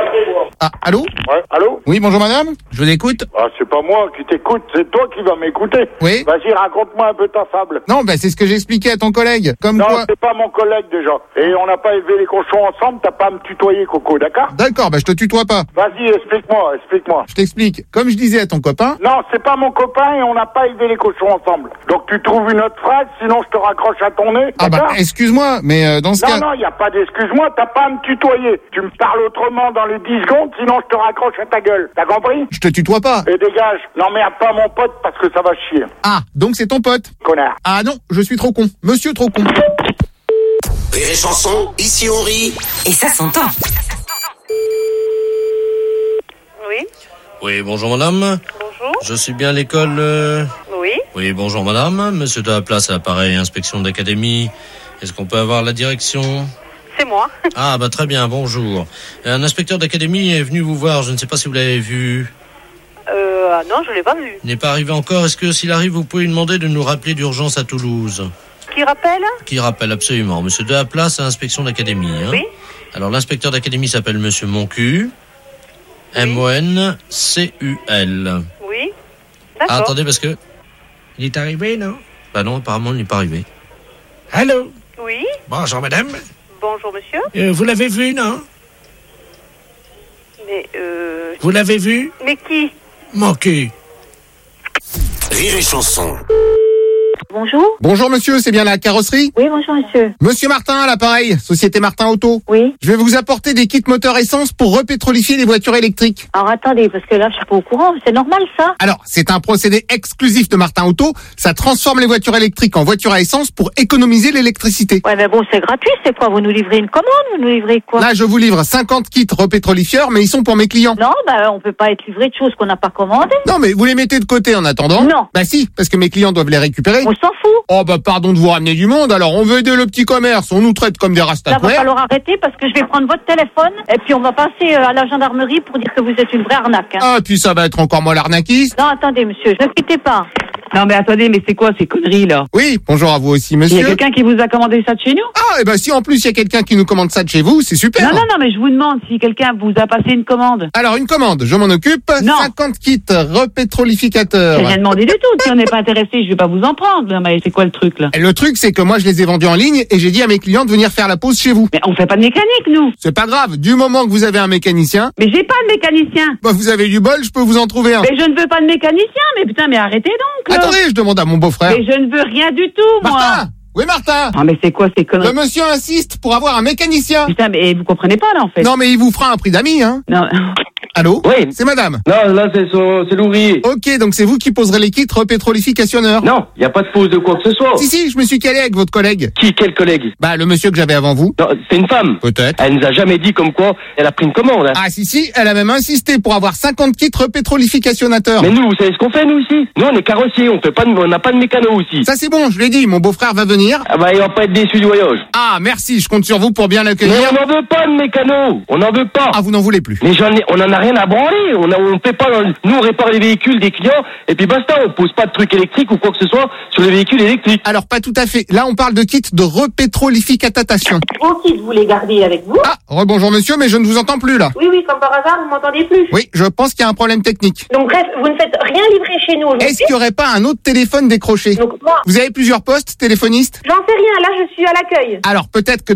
Ah, allô? Ouais, allô? Oui, bonjour madame, je vous écoute. Ah, c'est pas moi qui t'écoute, c'est toi qui vas m'écouter. Oui. Vas-y, raconte-moi un peu ta fable. Non, bah c'est ce que j'ai expliqué à ton collègue. Comme non, quoi... c'est pas mon collègue déjà. Et on n'a pas élevé les cochons ensemble, t'as pas à me tutoyer, Coco, d'accord? D'accord, bah je te tutoie pas. Vas-y, explique-moi. Je t'explique. Comme je disais à ton copain... Non, c'est pas mon copain et on n'a pas élevé les cochons ensemble. Donc tu trouves une autre phrase, sinon je te raccroche à ton nez. Ah bah excuse-moi, mais dans ce cas... Non, y a pas d'excuse-moi, t'as pas à me tutoyer. Tu me parles autrement dans les 10 secondes, sinon je te raccroche à ta gueule. T'as compris? Je te tutoie pas. Et dégage, n'emmerde pas mon pote parce que ça va chier. Ah, donc c'est ton pote? Connard. Ah non, je suis trop con. Monsieur trop con. Rire et chanson, ici on rit. Et ça s'entend. Oui. Oui, bonjour madame. Bonjour. Je suis bien à l'école. Oui. Oui, bonjour madame. Monsieur de la place à l'appareil, inspection d'académie. Est-ce qu'on peut avoir la direction? C'est moi. Ah bah très bien, bonjour. Un inspecteur d'académie est venu vous voir, je ne sais pas si vous l'avez vu. Non, je l'ai pas vu. Il n'est pas arrivé encore. Est-ce que s'il arrive, vous pouvez lui demander de nous rappeler d'urgence à Toulouse? Qui rappelle? Qui rappelle, absolument. Monsieur de la place à inspection d'académie. Hein. Oui. Alors l'inspecteur d'académie s'appelle Monsieur Moncu. Oui. M-O-N-C-U-L. Oui. D'accord. Ah, attendez, parce que... Il est arrivé, non? Bah non, apparemment, il n'est pas arrivé. Allô? Oui. Bonjour, madame. Bonjour, monsieur. Vous l'avez vu, non? Mais, Vous l'avez vu? Mais qui? Moncu. Rire et chanson. Bonjour. Bonjour monsieur, c'est bien la carrosserie? Oui, bonjour monsieur. Monsieur Martin à l'appareil, Société Martin Auto. Oui. Je vais vous apporter des kits moteur essence pour repétrolifier les voitures électriques. Alors attendez, parce que là je suis pas au courant, c'est normal ça? Alors, c'est un procédé exclusif de Martin Auto, ça transforme les voitures électriques en voitures à essence pour économiser l'électricité. Ouais mais bon c'est gratuit, c'est quoi? Vous nous livrez une commande? Vous nous livrez quoi? Là je vous livre 50 kits repétrolifieurs, mais ils sont pour mes clients. Non, bah on peut pas être livré de choses qu'on n'a pas commandées. Non mais vous les mettez de côté en attendant? Non. Bah si, parce que mes clients doivent les récupérer. On s'en fout. Oh bah pardon de vous ramener du monde, alors on veut aider le petit commerce, on nous traite comme des Là va rastaquouères. falloir arrêter parce que je vais prendre votre téléphone et puis on va passer à la gendarmerie pour dire que vous êtes une vraie arnaque. Hein. Ah puis ça va être encore moi l'arnaquiste. Non attendez monsieur, ne quittez pas. Non mais attendez, mais c'est quoi ces conneries là? Oui, bonjour à vous aussi, Il monsieur. y a quelqu'un qui vous a commandé ça de chez nous? Ah, et ben si en plus il y a quelqu'un qui nous commande ça de chez vous, c'est super. Non, mais je vous demande si quelqu'un vous a passé une commande. Alors une commande, je m'en occupe. Non. 50 kits repétrolificateurs. J'ai rien demandé du tout. Si on n'est pas intéressé, je vais pas vous en prendre. Non, mais c'est quoi le truc là? Le truc, c'est que moi je les ai vendus en ligne et j'ai dit à mes clients de venir faire la pause chez vous. Mais on fait pas de mécanique, nous. C'est pas grave, du moment que vous avez un mécanicien. Mais j'ai pas de mécanicien. Bah vous avez du bol, je peux vous en trouver un. Mais je ne veux pas de mécanicien. Mais putain, mais arrêtez donc. Là. Attendez, je demande à mon beau-frère. Mais je ne veux rien du tout, moi. Martin! Oui, Martin! Ah, mais c'est quoi ces conneries? Le monsieur insiste pour avoir un mécanicien. Putain, mais vous comprenez pas, là, en fait. Non, mais il vous fera un prix d'ami, hein. Non. Allô? Oui. C'est madame. Non, là, c'est l'ouvrier. Ok, donc c'est vous qui poserez les kits repétrolificationneurs. Non, il n'y a pas de pause de quoi que ce soit. Si, je me suis calé avec votre collègue. Quel collègue? Bah, le monsieur que j'avais avant vous. Non, c'est une femme. Peut-être. Elle nous a jamais dit comme quoi elle a pris une commande. Hein. Ah, si, elle a même insisté pour avoir 50 kits repétrolificationnateurs. Mais nous, vous savez ce qu'on fait, nous, ici? Nous, on est carrossiers, on n'a pas de mécano ici. Ça, c'est bon, je l'ai dit, mon beau-frère va venir. Ah bah, il va pas être déçu du voyage. Ah, merci, je compte sur vous pour bien l'accueillir. Mais on n'en veut pas de mécano. On n'en veut pas. Ah, vous n'en voulez plus. Mais on en a rien à branler. On fait pas, nous, on répare les véhicules des clients, et puis basta, on pose pas de trucs électriques ou quoi que ce soit sur les véhicules électriques. Alors, pas tout à fait. Là, on parle de kits de repétrolificatation. Vos kits, vous les gardez avec vous? Ah, rebonjour monsieur, mais je ne vous entends plus là. Oui, comme par hasard, vous m'entendez plus. Oui, je pense qu'il y a un problème technique. Donc bref, vous ne faites rien livrer chez nous aujourd'hui. Est-ce qu'il n'y aurait pas un autre téléphone décroché? Donc moi, vous avez plusieurs postes téléphonistes? j'en sais rien, là je suis à l'accueil. Alors peut-être que